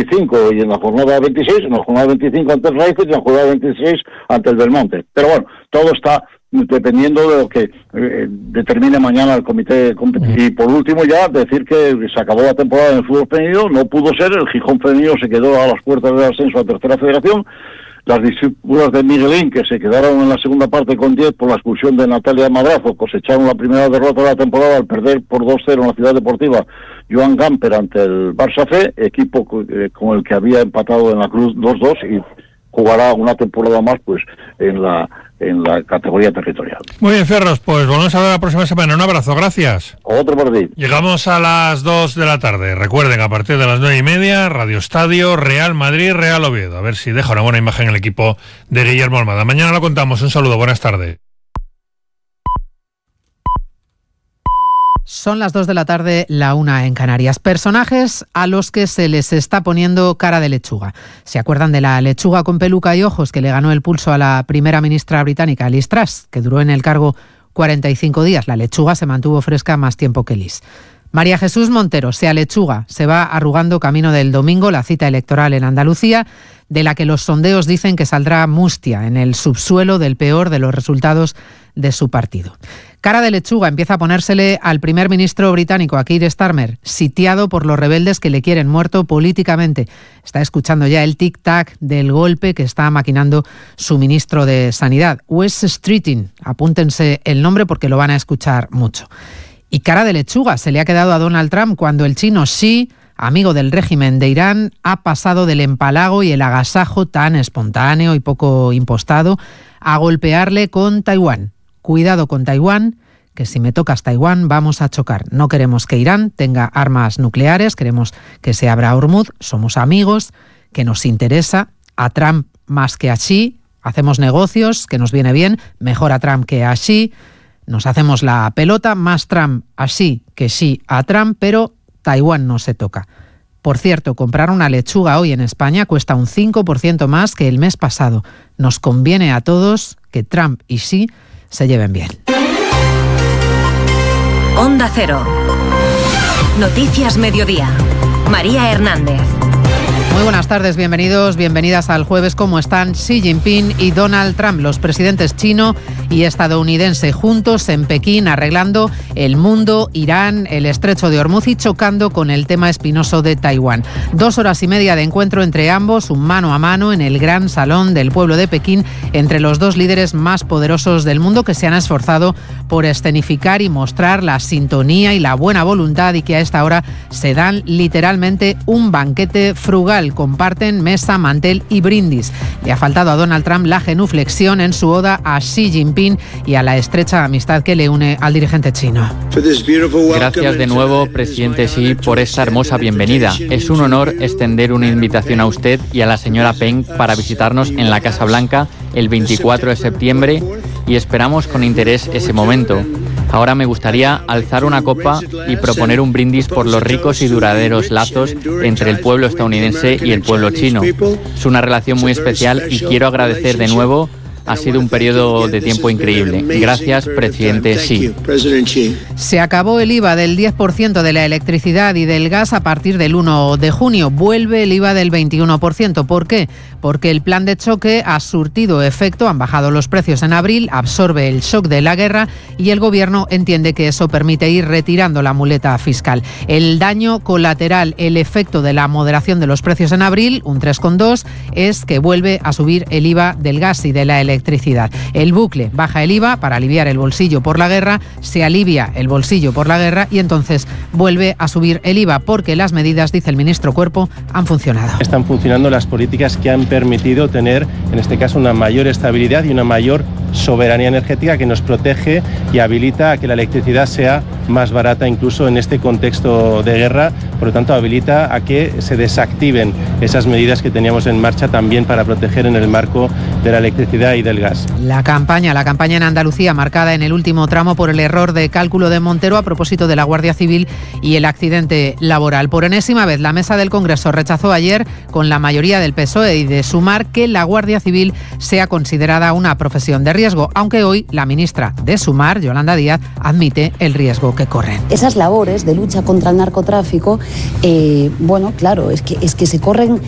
25 y en la jornada 26, en la jornada 25 ante el Raíces y en la jornada 26 ante el Belmonte. Pero bueno, todo está dependiendo de lo que determine mañana el comité. Y por último ya decir que se acabó la temporada en el fútbol femenino, no pudo ser, el Gijón femenino se quedó a las puertas del ascenso a tercera federación. Las discípulas de Miguelín, que se quedaron en la segunda parte con 10 por la expulsión de Natalia Madrazo, cosecharon la primera derrota de la temporada al perder por 2-0 en la Ciudad Deportiva Joan Gamper ante el Barça C, equipo con el que había empatado en la Cruz 2-2 y jugará una temporada más pues en la categoría territorial. Muy bien, Ferros, pues volvemos a ver la próxima semana. Un abrazo, gracias. Otro por ti. Llegamos a las 2 de la tarde. Recuerden, a partir de las 9:30, Radio Estadio, Real Madrid, Real Oviedo. A ver si deja una buena imagen el equipo de Guillermo Almada. Mañana lo contamos. Un saludo, buenas tardes. Son las 2 de la tarde, la 1 en Canarias. Personajes a los que se les está poniendo cara de lechuga. ¿Se acuerdan de la lechuga con peluca y ojos que le ganó el pulso a la primera ministra británica, Liz Truss, que duró en el cargo 45 días? La lechuga se mantuvo fresca más tiempo que Liz. María Jesús Montero se alechuga, se va arrugando camino del domingo, la cita electoral en Andalucía, de la que los sondeos dicen que saldrá mustia en el subsuelo del peor de los resultados de su partido. Cara de lechuga empieza a ponérsele al primer ministro británico, a Keir Starmer, sitiado por los rebeldes que le quieren muerto políticamente. Está escuchando ya el tic-tac del golpe que está maquinando su ministro de Sanidad, Wes Streeting. Apúntense el nombre porque lo van a escuchar mucho. Y cara de lechuga se le ha quedado a Donald Trump cuando el chino Xi, amigo del régimen de Irán, ha pasado del empalago y el agasajo tan espontáneo y poco impostado a golpearle con Taiwán. Cuidado con Taiwán, que si me tocas Taiwán vamos a chocar. No queremos que Irán tenga armas nucleares, queremos que se abra Hormuz, somos amigos, que nos interesa, a Trump más que a Xi, hacemos negocios, que nos viene bien, mejor a Trump que a Xi, nos hacemos la pelota, más Trump a Xi que Xi a Trump, pero Taiwán no se toca. Por cierto, comprar una lechuga hoy en España cuesta un 5% más que el mes pasado. Nos conviene a todos que Trump y Xi se lleven bien. Onda Cero. Noticias Mediodía. María Hernández. Muy buenas tardes, bienvenidos, bienvenidas al jueves. ¿Cómo están Xi Jinping y Donald Trump, los presidentes chino y estadounidense, juntos en Pekín arreglando el mundo, Irán, el estrecho de Hormuz y chocando con el tema espinoso de Taiwán? 2 horas y media de encuentro entre ambos, un mano a mano en el gran salón del pueblo de Pekín, entre los dos líderes más poderosos del mundo que se han esforzado por escenificar y mostrar la sintonía y la buena voluntad y que a esta hora se dan literalmente un banquete frugal. Comparten mesa, mantel y brindis. Le ha faltado a Donald Trump la genuflexión en su oda a Xi Jinping y a la estrecha amistad que le une al dirigente chino. Gracias de nuevo, presidente Xi, por esta hermosa bienvenida. Es un honor extender una invitación a usted y a la señora Peng para visitarnos en la Casa Blanca el 24 de septiembre y esperamos con interés ese momento. Ahora me gustaría alzar una copa y proponer un brindis por los ricos y duraderos lazos entre el pueblo estadounidense y el pueblo chino. Es una relación muy especial y quiero agradecer de nuevo. Ha sido un periodo de tiempo increíble. Gracias, presidente Xi. Se acabó el IVA del 10% de la electricidad y del gas a partir del 1 de junio. Vuelve el IVA del 21%. ¿Por qué? Porque el plan de choque ha surtido efecto, han bajado los precios en abril, absorbe el shock de la guerra y el gobierno entiende que eso permite ir retirando la muleta fiscal. El daño colateral, el efecto de la moderación de los precios en abril, un 3,2, es que vuelve a subir el IVA del gas y de la electricidad. El bucle baja el IVA para aliviar el bolsillo por la guerra, se alivia el bolsillo por la guerra y entonces vuelve a subir el IVA porque las medidas, dice el ministro Cuerpo, han funcionado. Están funcionando las políticas que han permitido tener, en este caso, una mayor estabilidad y una mayor soberanía energética que nos protege y habilita a que la electricidad sea más barata incluso en este contexto de guerra. Por lo tanto, habilita a que se desactiven esas medidas que teníamos en marcha también para proteger en el marco de la electricidad y del gas. La campaña en Andalucía marcada en el último tramo por el error de cálculo de Montero a propósito de la Guardia Civil y el accidente laboral. Por enésima vez, la mesa del Congreso rechazó ayer, con la mayoría del PSOE y de Sumar, que la Guardia Civil sea considerada una profesión de riesgo, aunque hoy la ministra de Sumar, Yolanda Díaz, admite el riesgo que corren. Esas labores de lucha contra el narcotráfico, claro, es que se corren,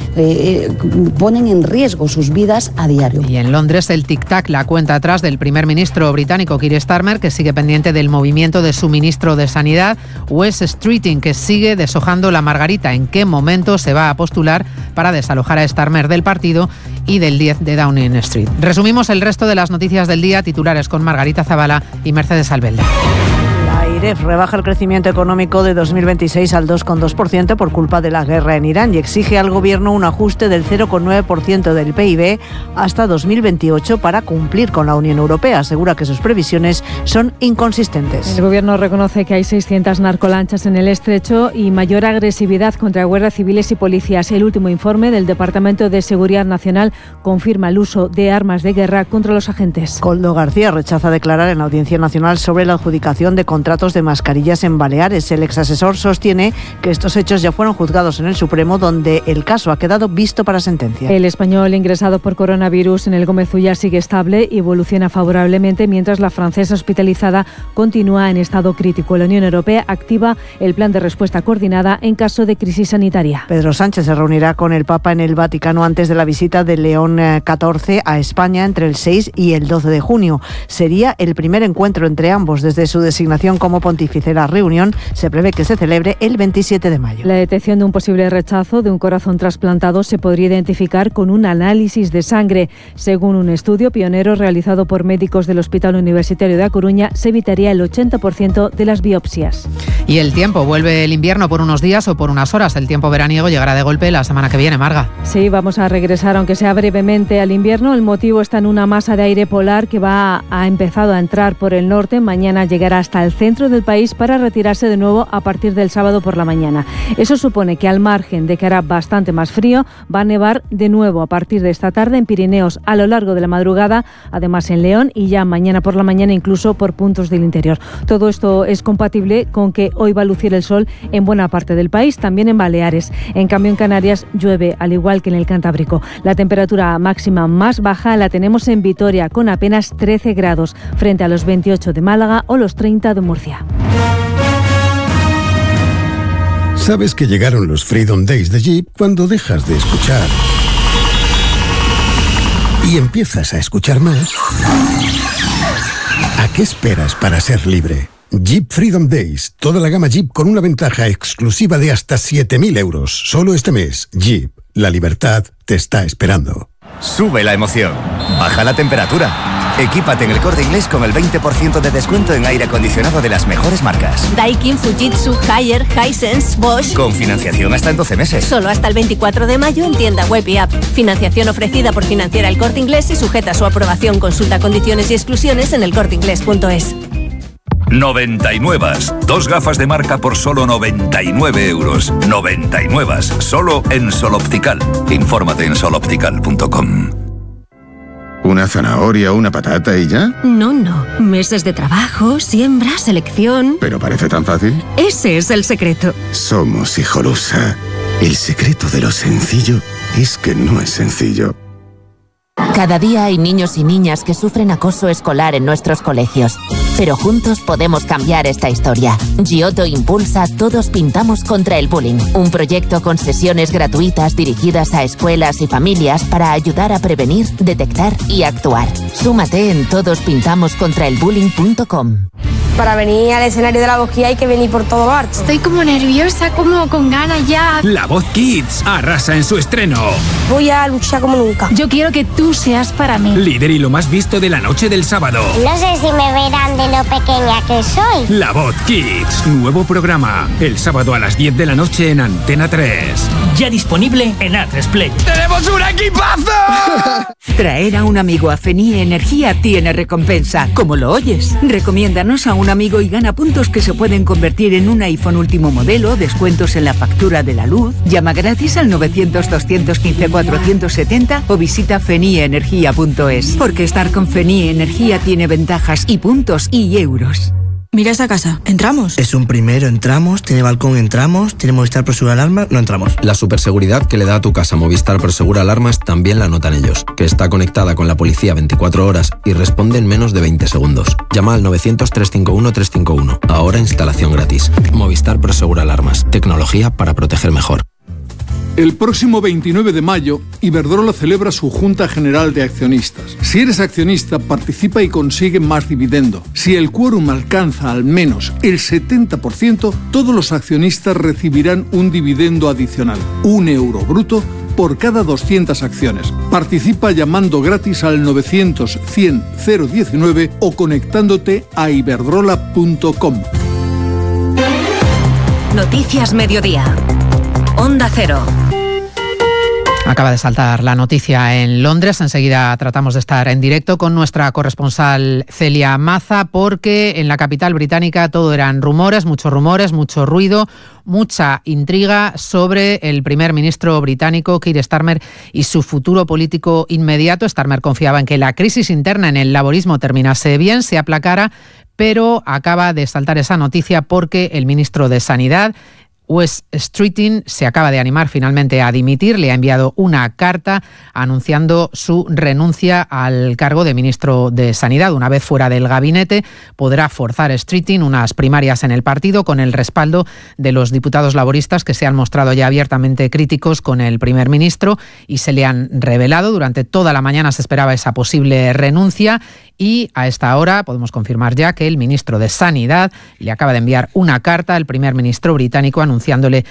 ponen en riesgo sus vidas a diario. Y en Londres el tic-tac, la cuenta atrás del primer ministro británico Keir Starmer, que sigue pendiente del movimiento de su ministro de Sanidad, Wes Streeting, que sigue deshojando la margarita. ¿En qué momento se va a postular para desalojar a Starmer del partido y del 10 de Downing Street? Resumimos el resto de las noticias del día, titulares con Margarita Zavala y Mercedes Albelda. La AIREF rebaja el crecimiento económico de 2026 al 2,2% por culpa de la guerra en Irán y exige al gobierno un ajuste del 0,9% del PIB hasta 2028 para cumplir con la Unión Europea. Asegura que sus previsiones son inconsistentes. El gobierno reconoce que hay 600 narcolanchas en el estrecho y mayor agresividad contra guardias civiles y policías. El último informe del Departamento de Seguridad Nacional confirma el uso de armas de guerra contra los agentes. Koldo García rechaza declarar en la Audiencia Nacional sobre la adjudicación de contratos de mascarillas en Baleares. El exasesor sostiene que estos hechos ya fueron juzgados en el Supremo, donde el caso ha quedado visto para sentencia. El español ingresado por coronavirus en el Gómez Ullá sigue estable y evoluciona favorablemente, mientras la francesa hospitalizada continúa en estado crítico. La Unión Europea activa el plan de respuesta coordinada en caso de crisis sanitaria. Pedro Sánchez se reunirá con el Papa en el Vaticano antes de la visita de León XIV a España entre el 6 y el 12 de junio. Sería el primer encuentro entre ambos desde su designación como pontífice. La reunión se prevé que se celebre el 27 de mayo. La detección de un posible rechazo de un corazón trasplantado se podría identificar con un análisis de sangre. Según un estudio pionero realizado por médicos del Hospital Universitario de A Coruña, se evitaría el 80% de las biopsias. Y el tiempo, vuelve el invierno por unos días o por unas horas. El tiempo veraniego llegará de golpe la semana que viene, Marga. Sí, vamos a regresar, aunque sea brevemente, al invierno. El motivo está en una masa de aire polar que ha empezado a entrar por el norte. Mañana llegará hasta el centro del país para retirarse de nuevo a partir del sábado por la mañana. Eso supone que, al margen de que hará bastante más frío, va a nevar de nuevo a partir de esta tarde en Pirineos a lo largo de la madrugada, además en León, y ya mañana por la mañana incluso por puntos del interior. Todo esto es compatible con que hoy va a lucir el sol en buena parte del país, también en Baleares. En cambio, en Canarias llueve, al igual que en el Cantábrico. La temperatura máxima más baja la tenemos en Vitoria, con apenas 13 grados, frente a los 28 de Málaga o los 30 de Murcia. Sabes que llegaron los Freedom Days de Jeep cuando dejas de escuchar y empiezas a escuchar más. ¿A qué esperas para ser libre? Jeep Freedom Days, toda la gama Jeep con una ventaja exclusiva de hasta 7.000 euros. Solo este mes, Jeep, la libertad te está esperando. Sube la emoción, baja la temperatura. Equípate en El Corte Inglés con el 20% de descuento en aire acondicionado de las mejores marcas. Daikin, Fujitsu, Haier, Hisense, Bosch. Con financiación hasta en 12 meses. Solo hasta el 24 de mayo en tienda web y app. Financiación ofrecida por Financiera El Corte Inglés y sujeta a su aprobación. Consulta condiciones y exclusiones en elcorteinglés.es. 99. Dos gafas de marca por solo 99 euros. 99. Solo en Sol Optical. Infórmate en soloptical.com. ¿Una zanahoria, una patata y ya? No. Meses de trabajo, siembra, selección. ¿Pero parece tan fácil? Ese es el secreto. Somos Hijolusa. El secreto de lo sencillo es que no es sencillo. Cada día hay niños y niñas que sufren acoso escolar en nuestros colegios. Pero juntos podemos cambiar esta historia. Giotto impulsa Todos Pintamos contra el Bullying, un proyecto con sesiones gratuitas dirigidas a escuelas y familias para ayudar a prevenir, detectar y actuar. Súmate en todospintamoscontraelbullying.com. Para venir al escenario de La Voz Kids hay que venir por todo lo alto. Estoy como nerviosa, como con ganas ya. La Voz Kids arrasa en su estreno. Voy a luchar como nunca. Yo quiero que tú seas para mí. Líder y lo más visto de la noche del sábado. No sé si me verán de lo pequeña que soy. La Voz Kids, nuevo programa. El sábado a las 10 de la noche en Antena 3. Ya disponible en A3 Play. ¡Tenemos un equipazo! Traer a un amigo a Fenie Energía tiene recompensa. Como lo oyes. Recomiéndanos a un amigo y gana puntos que se pueden convertir en un iPhone último modelo, descuentos en la factura de la luz. Llama gratis al 900-215-470 o visita fenieenergia.es. Porque estar con Fenie Energía tiene ventajas y puntos y euros. Mira esa casa, ¿entramos? Es un primero, entramos, tiene balcón, entramos, tiene Movistar Prosegur Alarmas, no entramos. La superseguridad que le da a tu casa Movistar Prosegur Alarmas también la notan ellos, que está conectada con la policía 24 horas y responde en menos de 20 segundos. Llama al 900-351-351. Ahora instalación gratis. Movistar Prosegur Alarmas. Tecnología para proteger mejor. El próximo 29 de mayo, Iberdrola celebra su Junta General de Accionistas. Si eres accionista, participa y consigue más dividendo. Si el quórum alcanza al menos el 70%, todos los accionistas recibirán un dividendo adicional, €1 bruto, por cada 200 acciones. Participa llamando gratis al 900-100-019 o conectándote a iberdrola.com. Noticias Mediodía. Onda Cero. Acaba de saltar la noticia en Londres. Enseguida tratamos de estar en directo con nuestra corresponsal Celia Maza, porque en la capital británica todo eran rumores, mucho ruido, mucha intriga sobre el primer ministro británico Keir Starmer y su futuro político inmediato. Starmer confiaba en que la crisis interna en el laborismo terminase bien, se aplacara, pero acaba de saltar esa noticia porque el ministro de Sanidad, Wes Streeting, se acaba de animar finalmente a dimitir. Le ha enviado una carta anunciando su renuncia al cargo de ministro de Sanidad. Una vez fuera del gabinete, podrá forzar Streeting unas primarias en el partido con el respaldo de los diputados laboristas, que se han mostrado ya abiertamente críticos con el primer ministro y se le han revelado. Durante toda la mañana se esperaba esa posible renuncia y a esta hora podemos confirmar ya que el ministro de Sanidad le acaba de enviar una carta al primer ministro británico anunciándole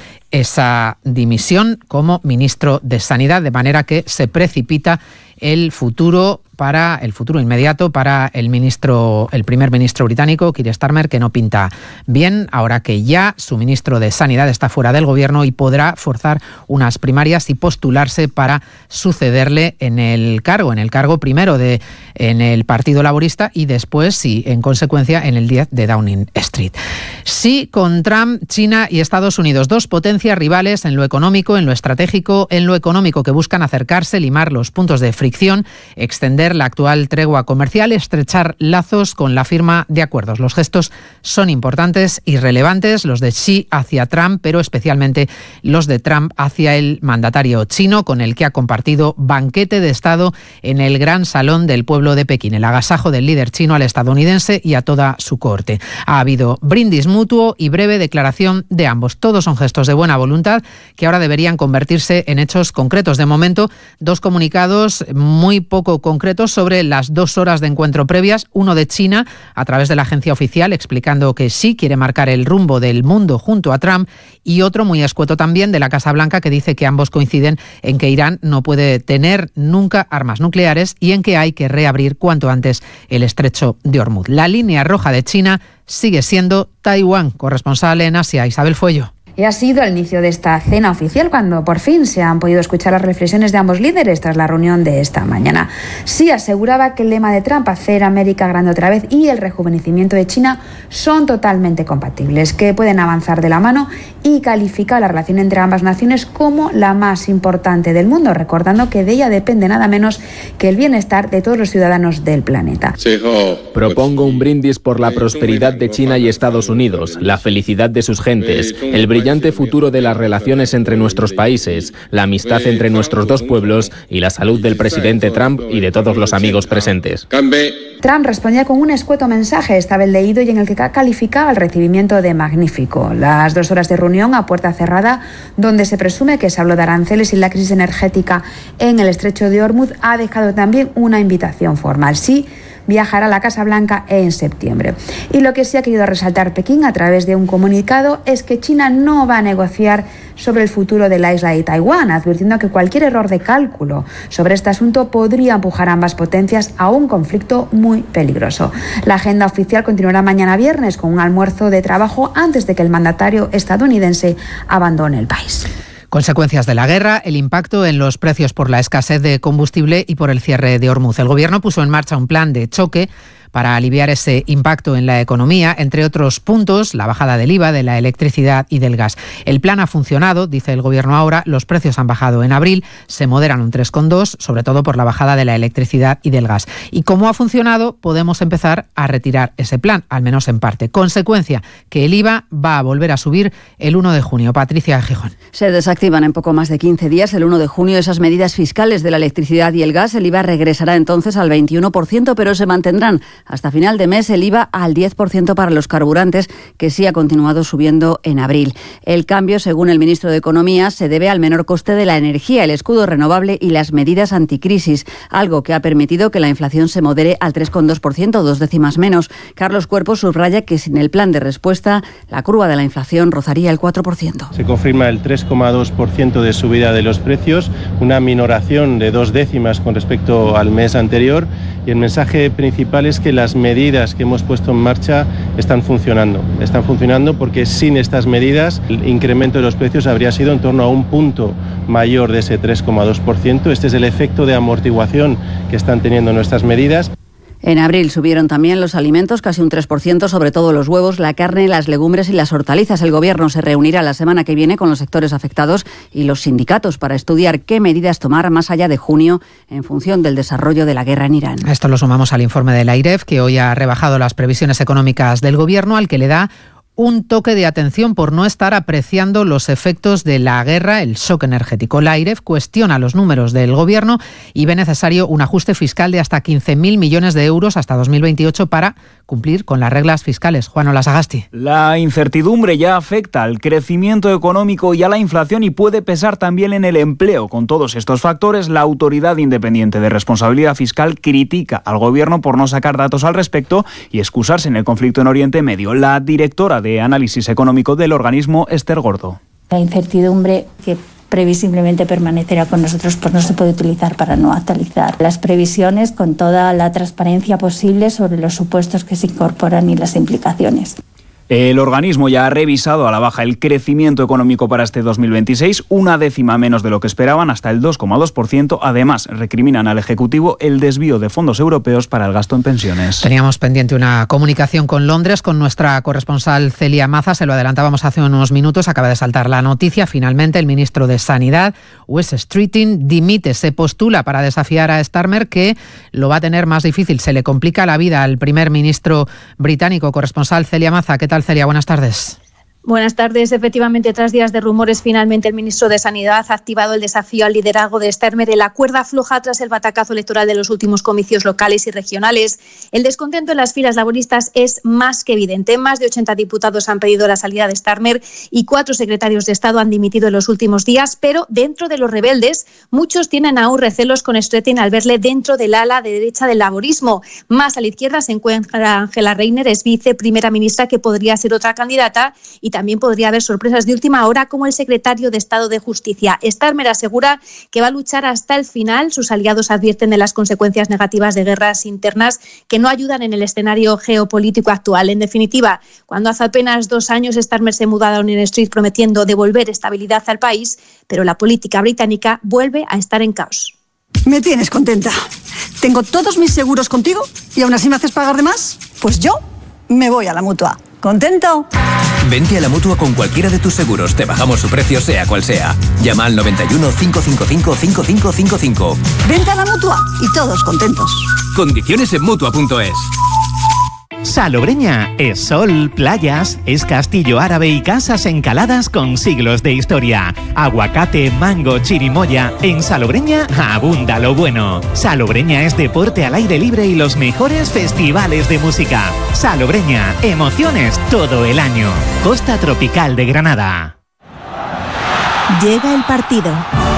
esa dimisión como ministro de Sanidad, de manera que se precipita el futuro inmediato para el primer ministro británico, Keir Starmer, que no pinta bien, ahora que ya su ministro de Sanidad está fuera del gobierno y podrá forzar unas primarias y postularse para sucederle en el cargo primero en el Partido Laborista y después, y en consecuencia, en el 10 de Downing Street. Sí, con Trump, China y Estados Unidos, dos potencias rivales en lo económico, en lo estratégico, en lo económico, que buscan acercarse, limar los puntos de fricción, extender la actual tregua comercial, estrechar lazos con la firma de acuerdos. Los gestos son importantes y relevantes, los de Xi hacia Trump, pero especialmente los de Trump hacia el mandatario chino, con el que ha compartido banquete de Estado en el Gran Salón del Pueblo de Pekín, el agasajo del líder chino al estadounidense y a toda su corte. Ha habido brindis mutuo y breve declaración de ambos. Todos son gestos de buena voluntad que ahora deberían convertirse en hechos concretos. De momento, dos comunicados muy poco concretos sobre las 2 horas de encuentro previas, uno de China a través de la agencia oficial explicando que sí quiere marcar el rumbo del mundo junto a Trump, y otro muy escueto también de la Casa Blanca que dice que ambos coinciden en que Irán no puede tener nunca armas nucleares y en que hay que reabrir cuanto antes el estrecho de Hormuz. La línea roja de China sigue siendo Taiwán. Corresponsal en Asia, Isabel Fuello. Y ha sido el inicio de esta cena oficial cuando por fin se han podido escuchar las reflexiones de ambos líderes tras la reunión de esta mañana. Sí aseguraba que el lema de Trump, hacer América grande otra vez, y el rejuvenecimiento de China son totalmente compatibles, que pueden avanzar de la mano, y califica la relación entre ambas naciones como la más importante del mundo, recordando que de ella depende nada menos que el bienestar de todos los ciudadanos del planeta. Propongo un brindis por la prosperidad de China y Estados Unidos, la felicidad de sus gentes, el brillante futuro de las relaciones entre nuestros países, la amistad entre nuestros dos pueblos y la salud del presidente Trump y de todos los amigos presentes. Trump respondía con un escueto mensaje, esta vez leído, y en el que calificaba el recibimiento de magnífico. Las 2 horas de reunión a puerta cerrada, donde se presume que se habló de aranceles y la crisis energética en el estrecho de Hormuz, ha dejado también una invitación formal. Sí, viajará a la Casa Blanca en septiembre. Y lo que sí ha querido resaltar Pekín a través de un comunicado es que China no va a negociar sobre el futuro de la isla de Taiwán, advirtiendo que cualquier error de cálculo sobre este asunto podría empujar a ambas potencias a un conflicto muy peligroso. La agenda oficial continuará mañana viernes con un almuerzo de trabajo antes de que el mandatario estadounidense abandone el país. Consecuencias de la guerra, el impacto en los precios por la escasez de combustible y por el cierre de Hormuz. El gobierno puso en marcha un plan de choque para aliviar ese impacto en la economía, entre otros puntos, la bajada del IVA, de la electricidad y del gas. El plan ha funcionado, dice el Gobierno ahora, los precios han bajado en abril, se moderan un 3,2, sobre todo por la bajada de la electricidad y del gas. Y como ha funcionado, podemos empezar a retirar ese plan, al menos en parte. Consecuencia, que el IVA va a volver a subir el 1 de junio. Patricia Gijón. Se desactivan en poco más de 15 días, el 1 de junio, esas medidas fiscales de la electricidad y el gas. El IVA regresará entonces al 21%, pero se mantendrán hasta final de mes el IVA al 10% para los carburantes, que sí ha continuado subiendo en abril. El cambio, según el ministro de Economía, se debe al menor coste de la energía, el escudo renovable y las medidas anticrisis, algo que ha permitido que la inflación se modere al 3,2%, 2 décimas menos. Carlos Cuerpo subraya que sin el plan de respuesta, la curva de la inflación rozaría el 4%. Se confirma el 3,2% de subida de los precios, una minoración de 2 décimas con respecto al mes anterior, y el mensaje principal es que las medidas que hemos puesto en marcha están funcionando. Están funcionando porque sin estas medidas el incremento de los precios habría sido en torno a un punto mayor de ese 3,2%. Este es el efecto de amortiguación que están teniendo nuestras medidas. En abril subieron también los alimentos, casi un 3%, sobre todo los huevos, la carne, las legumbres y las hortalizas. El Gobierno se reunirá la semana que viene con los sectores afectados y los sindicatos para estudiar qué medidas tomar más allá de junio en función del desarrollo de la guerra en Irán. Esto lo sumamos al informe de la AIREF, que hoy ha rebajado las previsiones económicas del Gobierno, al que le da un toque de atención por no estar apreciando los efectos de la guerra, el shock energético. La AIREF cuestiona los números del Gobierno y ve necesario un ajuste fiscal de hasta 15.000 millones de euros hasta 2028 para cumplir con las reglas fiscales. Juan Olasagasti. La incertidumbre ya afecta al crecimiento económico y a la inflación y puede pesar también en el empleo. Con todos estos factores, la Autoridad Independiente de Responsabilidad Fiscal critica al Gobierno por no sacar datos al respecto y excusarse en el conflicto en Oriente Medio. La directora de Análisis Económico del organismo, Esther Gordo. La incertidumbre que previsiblemente permanecerá con nosotros, pues no se puede utilizar para no actualizar las previsiones con toda la transparencia posible sobre los supuestos que se incorporan y las implicaciones. El organismo ya ha revisado a la baja el crecimiento económico para este 2026, una décima menos de lo que esperaban, hasta el 2,2%. Además, recriminan al Ejecutivo el desvío de fondos europeos para el gasto en pensiones. Teníamos pendiente una comunicación con Londres con nuestra corresponsal Celia Maza. Se lo adelantábamos hace unos minutos. Acaba de saltar la noticia. Finalmente, el ministro de Sanidad, Wes Streeting, dimite. Se postula para desafiar a Starmer, que lo va a tener más difícil. Se le complica la vida al primer ministro británico. Corresponsal Celia Maza, ¿qué tal, Celia? Buenas tardes. Buenas tardes. Efectivamente, tras días de rumores, finalmente el ministro de Sanidad ha activado el desafío al liderazgo de Starmer. La cuerda floja tras el batacazo electoral de los últimos comicios locales y regionales. El descontento en las filas laboristas es más que evidente. Más de 80 diputados han pedido la salida de Starmer y 4 secretarios de Estado han dimitido en los últimos días, pero dentro de los rebeldes, muchos tienen aún recelos con Streeting al verle dentro del ala de derecha del laborismo. Más a la izquierda se encuentra Angela Rayner, es viceprimera ministra, que podría ser otra candidata, y también podría haber sorpresas de última hora como el secretario de Estado de Justicia. Starmer asegura que va a luchar hasta el final. Sus aliados advierten de las consecuencias negativas de guerras internas que no ayudan en el escenario geopolítico actual. En definitiva, cuando hace apenas 2 años Starmer se mudó a Downing Street prometiendo devolver estabilidad al país, pero la política británica vuelve a estar en caos. Me tienes contenta. Tengo todos mis seguros contigo y aún así me haces pagar de más. Pues yo me voy a la Mutua. ¿Contento? Vente a la Mutua con cualquiera de tus seguros. Te bajamos su precio, sea cual sea. Llama al 91 555 5555. Vente a la Mutua y todos contentos. Condiciones en Mutua.es. Salobreña es sol, playas, es castillo árabe y casas encaladas con siglos de historia. Aguacate, mango, chirimoya. En Salobreña abunda lo bueno. Salobreña es deporte al aire libre y los mejores festivales de música. Salobreña, emociones todo el año. Costa Tropical de Granada. Llega el partido.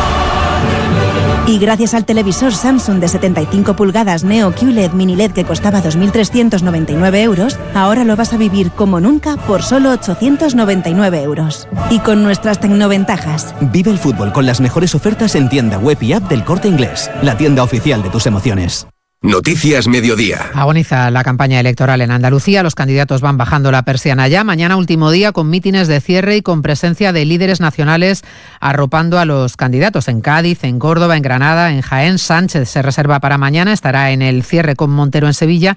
Y gracias al televisor Samsung de 75 pulgadas Neo QLED Mini LED que costaba 2.399 euros, ahora lo vas a vivir como nunca por solo 899 euros. Y con nuestras tecnoventajas. Vive el fútbol con las mejores ofertas en tienda web y app del Corte Inglés, la tienda oficial de tus emociones. Noticias Mediodía. Agoniza la campaña electoral en Andalucía. Los candidatos van bajando la persiana ya. Mañana último día con mítines de cierre y con presencia de líderes nacionales arropando a los candidatos en Cádiz, en Córdoba, en Granada, en Jaén. Sánchez se reserva para mañana. Estará en el cierre con Montero en Sevilla.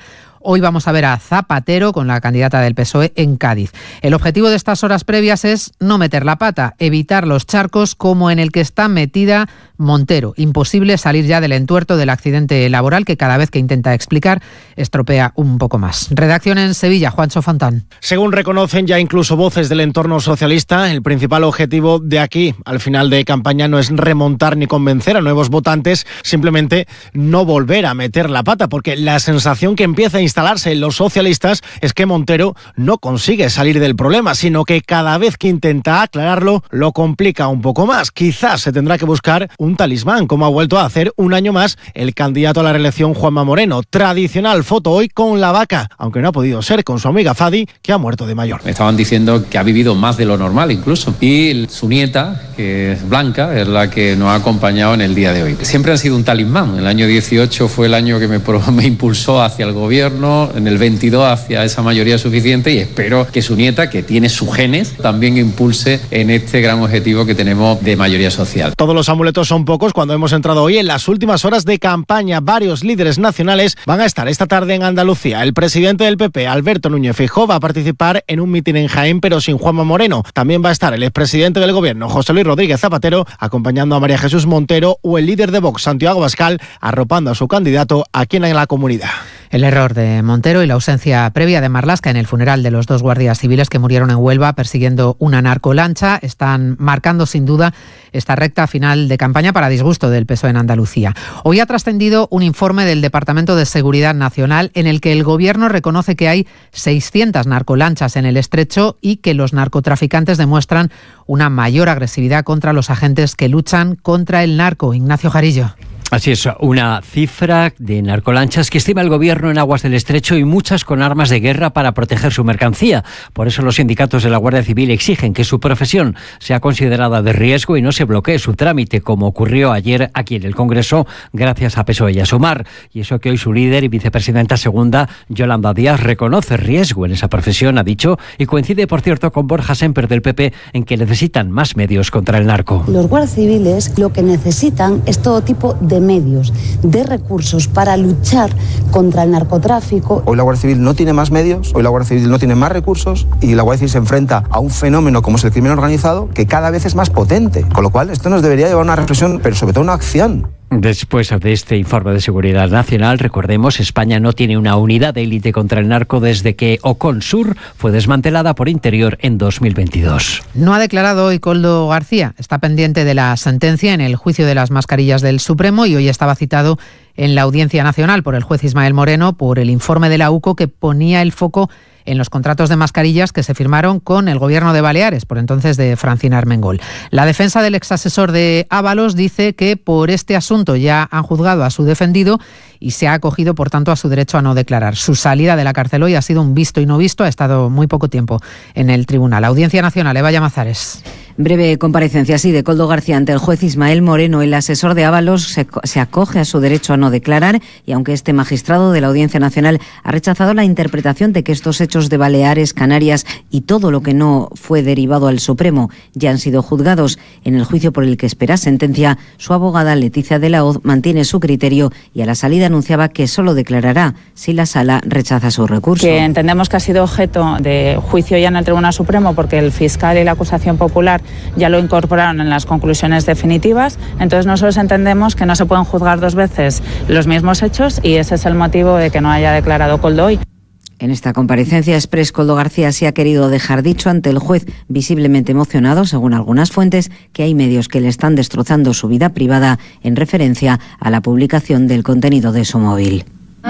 Hoy vamos a ver a Zapatero con la candidata del PSOE en Cádiz. El objetivo de estas horas previas es no meter la pata, evitar los charcos como en el que está metida Montero. Imposible salir ya del entuerto del accidente laboral que cada vez que intenta explicar estropea un poco más. Redacción en Sevilla, Juancho Fontán. Según reconocen ya incluso voces del entorno socialista, el principal objetivo de aquí al final de campaña no es remontar ni convencer a nuevos votantes, simplemente no volver a meter la pata, porque la sensación que empieza a instalarse en los socialistas es que Montero no consigue salir del problema, sino que cada vez que intenta aclararlo lo complica un poco más. Quizás se tendrá que buscar un talismán, como ha vuelto a hacer un año más el candidato a la reelección Juanma Moreno. Tradicional foto hoy con la vaca, aunque no ha podido ser con su amiga Fadi, que ha muerto de mayor. Me estaban diciendo que ha vivido más de lo normal incluso. Y su nieta, que es Blanca, es la que nos ha acompañado en el día de hoy. Siempre han sido un talismán. El año 18 fue el año que me impulsó hacia el gobierno, en el 22 hacia esa mayoría suficiente, y espero que su nieta, que tiene sus genes, también impulse en este gran objetivo que tenemos de mayoría social. Todos los amuletos son pocos cuando hemos entrado hoy en las últimas horas de campaña. Varios líderes nacionales van a estar esta tarde en Andalucía. El presidente del PP, Alberto Núñez Feijóo, va a participar en un mitin en Jaén, pero sin Juanma Moreno. También va a estar el expresidente del gobierno, José Luis Rodríguez Zapatero, acompañando a María Jesús Montero, o el líder de Vox, Santiago Abascal, arropando a su candidato aquí en la comunidad. El error de Montero y la ausencia previa de Marlaska en el funeral de los 2 guardias civiles que murieron en Huelva persiguiendo una narcolancha están marcando sin duda esta recta final de campaña para disgusto del PSOE en Andalucía. Hoy ha trascendido un informe del Departamento de Seguridad Nacional en el que el Gobierno reconoce que hay 600 narcolanchas en el estrecho y que los narcotraficantes demuestran una mayor agresividad contra los agentes que luchan contra el narco. Ignacio Jarillo. Así es, una cifra de narcolanchas que estima el gobierno en aguas del estrecho y muchas con armas de guerra para proteger su mercancía. Por eso los sindicatos de la Guardia Civil exigen que su profesión sea considerada de riesgo y no se bloquee su trámite, como ocurrió ayer aquí en el Congreso, gracias a PSOE y a Sumar. Y eso que hoy su líder y vicepresidenta segunda, Yolanda Díaz, reconoce riesgo en esa profesión, ha dicho, y coincide, por cierto, con Borja Semper del PP en que necesitan más medios contra el narco. Los guardias civiles lo que necesitan es todo tipo de medios, de recursos para luchar contra el narcotráfico. Hoy la Guardia Civil no tiene más medios, hoy la Guardia Civil no tiene más recursos y la Guardia Civil se enfrenta a un fenómeno como es el crimen organizado que cada vez es más potente. Con lo cual esto nos debería llevar a una reflexión, pero sobre todo una acción. Después de este informe de seguridad nacional, recordemos, España no tiene una unidad de élite contra el narco desde que Oconsur fue desmantelada por Interior en 2022. No ha declarado hoy Koldo García. Está pendiente de la sentencia en el juicio de las mascarillas del Supremo y hoy estaba citado en la Audiencia Nacional por el juez Ismael Moreno por el informe de la UCO que ponía el foco en los contratos de mascarillas que se firmaron con el gobierno de Baleares, por entonces de Francina Armengol. La defensa del exasesor de Ábalos dice que por este asunto ya han juzgado a su defendido y se ha acogido, por tanto, a su derecho a no declarar. Su salida de la cárcel hoy ha sido un visto y no visto, ha estado muy poco tiempo en el tribunal. Audiencia Nacional, Eva Llamazares. Breve comparecencia, sí, de Koldo García ante el juez Ismael Moreno. El asesor de Ábalos se acoge a su derecho a no declarar y aunque este magistrado de la Audiencia Nacional ha rechazado la interpretación de que estos hechos de Baleares, Canarias y todo lo que no fue derivado al Supremo ya han sido juzgados en el juicio por el que espera sentencia, su abogada Leticia de la Hoz mantiene su criterio y a la salida anunciaba que solo declarará si la Sala rechaza su recurso. Que entendemos que ha sido objeto de juicio ya en el Tribunal Supremo porque el fiscal y la acusación popular ya lo incorporaron en las conclusiones definitivas, entonces nosotros entendemos que no se pueden juzgar 2 veces los mismos hechos y ese es el motivo de que no haya declarado Koldo hoy. En esta comparecencia express, Koldo García sí ha querido dejar dicho ante el juez, visiblemente emocionado, según algunas fuentes, que hay medios que le están destrozando su vida privada en referencia a la publicación del contenido de su móvil.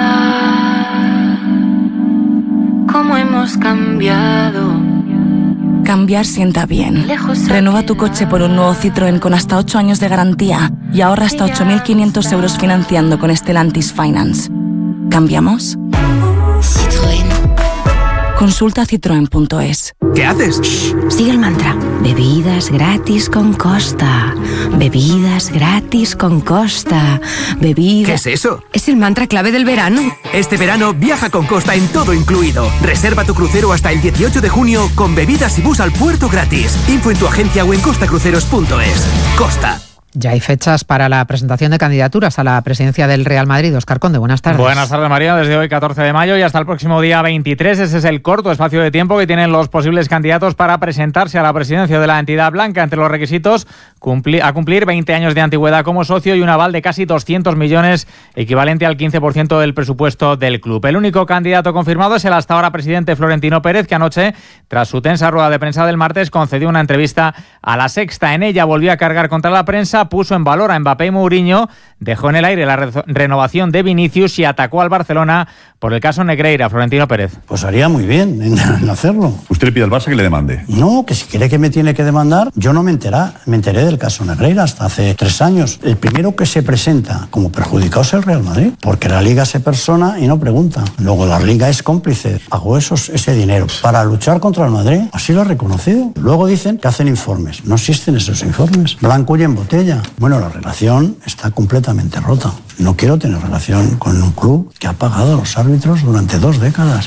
¿Cómo hemos cambiado? Cambiar sienta bien. Renueva tu coche por un nuevo Citroën con hasta 8 años de garantía y ahorra hasta 8.500 euros financiando con Stellantis Finance. ¿Cambiamos? Citroën. Consulta citroen.es. ¿Qué haces? Shh, sigue el mantra. Bebidas gratis con Costa. Bebidas gratis con Costa. Bebidas... ¿Qué es eso? Es el mantra clave del verano. Este verano viaja con Costa en todo incluido. Reserva tu crucero hasta el 18 de junio con bebidas y bus al puerto gratis. Info en tu agencia o en costacruceros.es. Costa. Ya hay fechas para la presentación de candidaturas a la presidencia del Real Madrid. Óscar Conde, buenas tardes. Buenas tardes, María. Desde hoy, 14 de mayo, y hasta el próximo día 23. Ese es el corto espacio de tiempo que tienen los posibles candidatos para presentarse a la presidencia de la entidad blanca. Entre los requisitos, a cumplir 20 años de antigüedad como socio y un aval de casi 200 millones, equivalente al 15% del presupuesto del club. El único candidato confirmado es el hasta ahora presidente Florentino Pérez, que anoche, tras su tensa rueda de prensa del martes, concedió una entrevista a La Sexta. En ella volvió a cargar contra la prensa, puso en valor a Mbappé y Mourinho, dejó en el aire la renovación de Vinicius y atacó al Barcelona por el caso Negreira. Florentino Pérez. Pues haría muy bien en hacerlo. ¿Usted le pide al Barça que le demande? No, que si cree que me tiene que demandar, yo no me enteré del caso Negreira hasta hace 3 años. El primero que se presenta como perjudicado es el Real Madrid, porque la Liga se persona y no pregunta. Luego la Liga es cómplice. Pagó ese dinero para luchar contra el Madrid. Así lo ha reconocido. Luego dicen que hacen informes. No existen esos informes. Blanco y en botella. Bueno, la relación está completamente rota. No quiero tener relación con un club que ha pagado a los árbitros durante 2 décadas.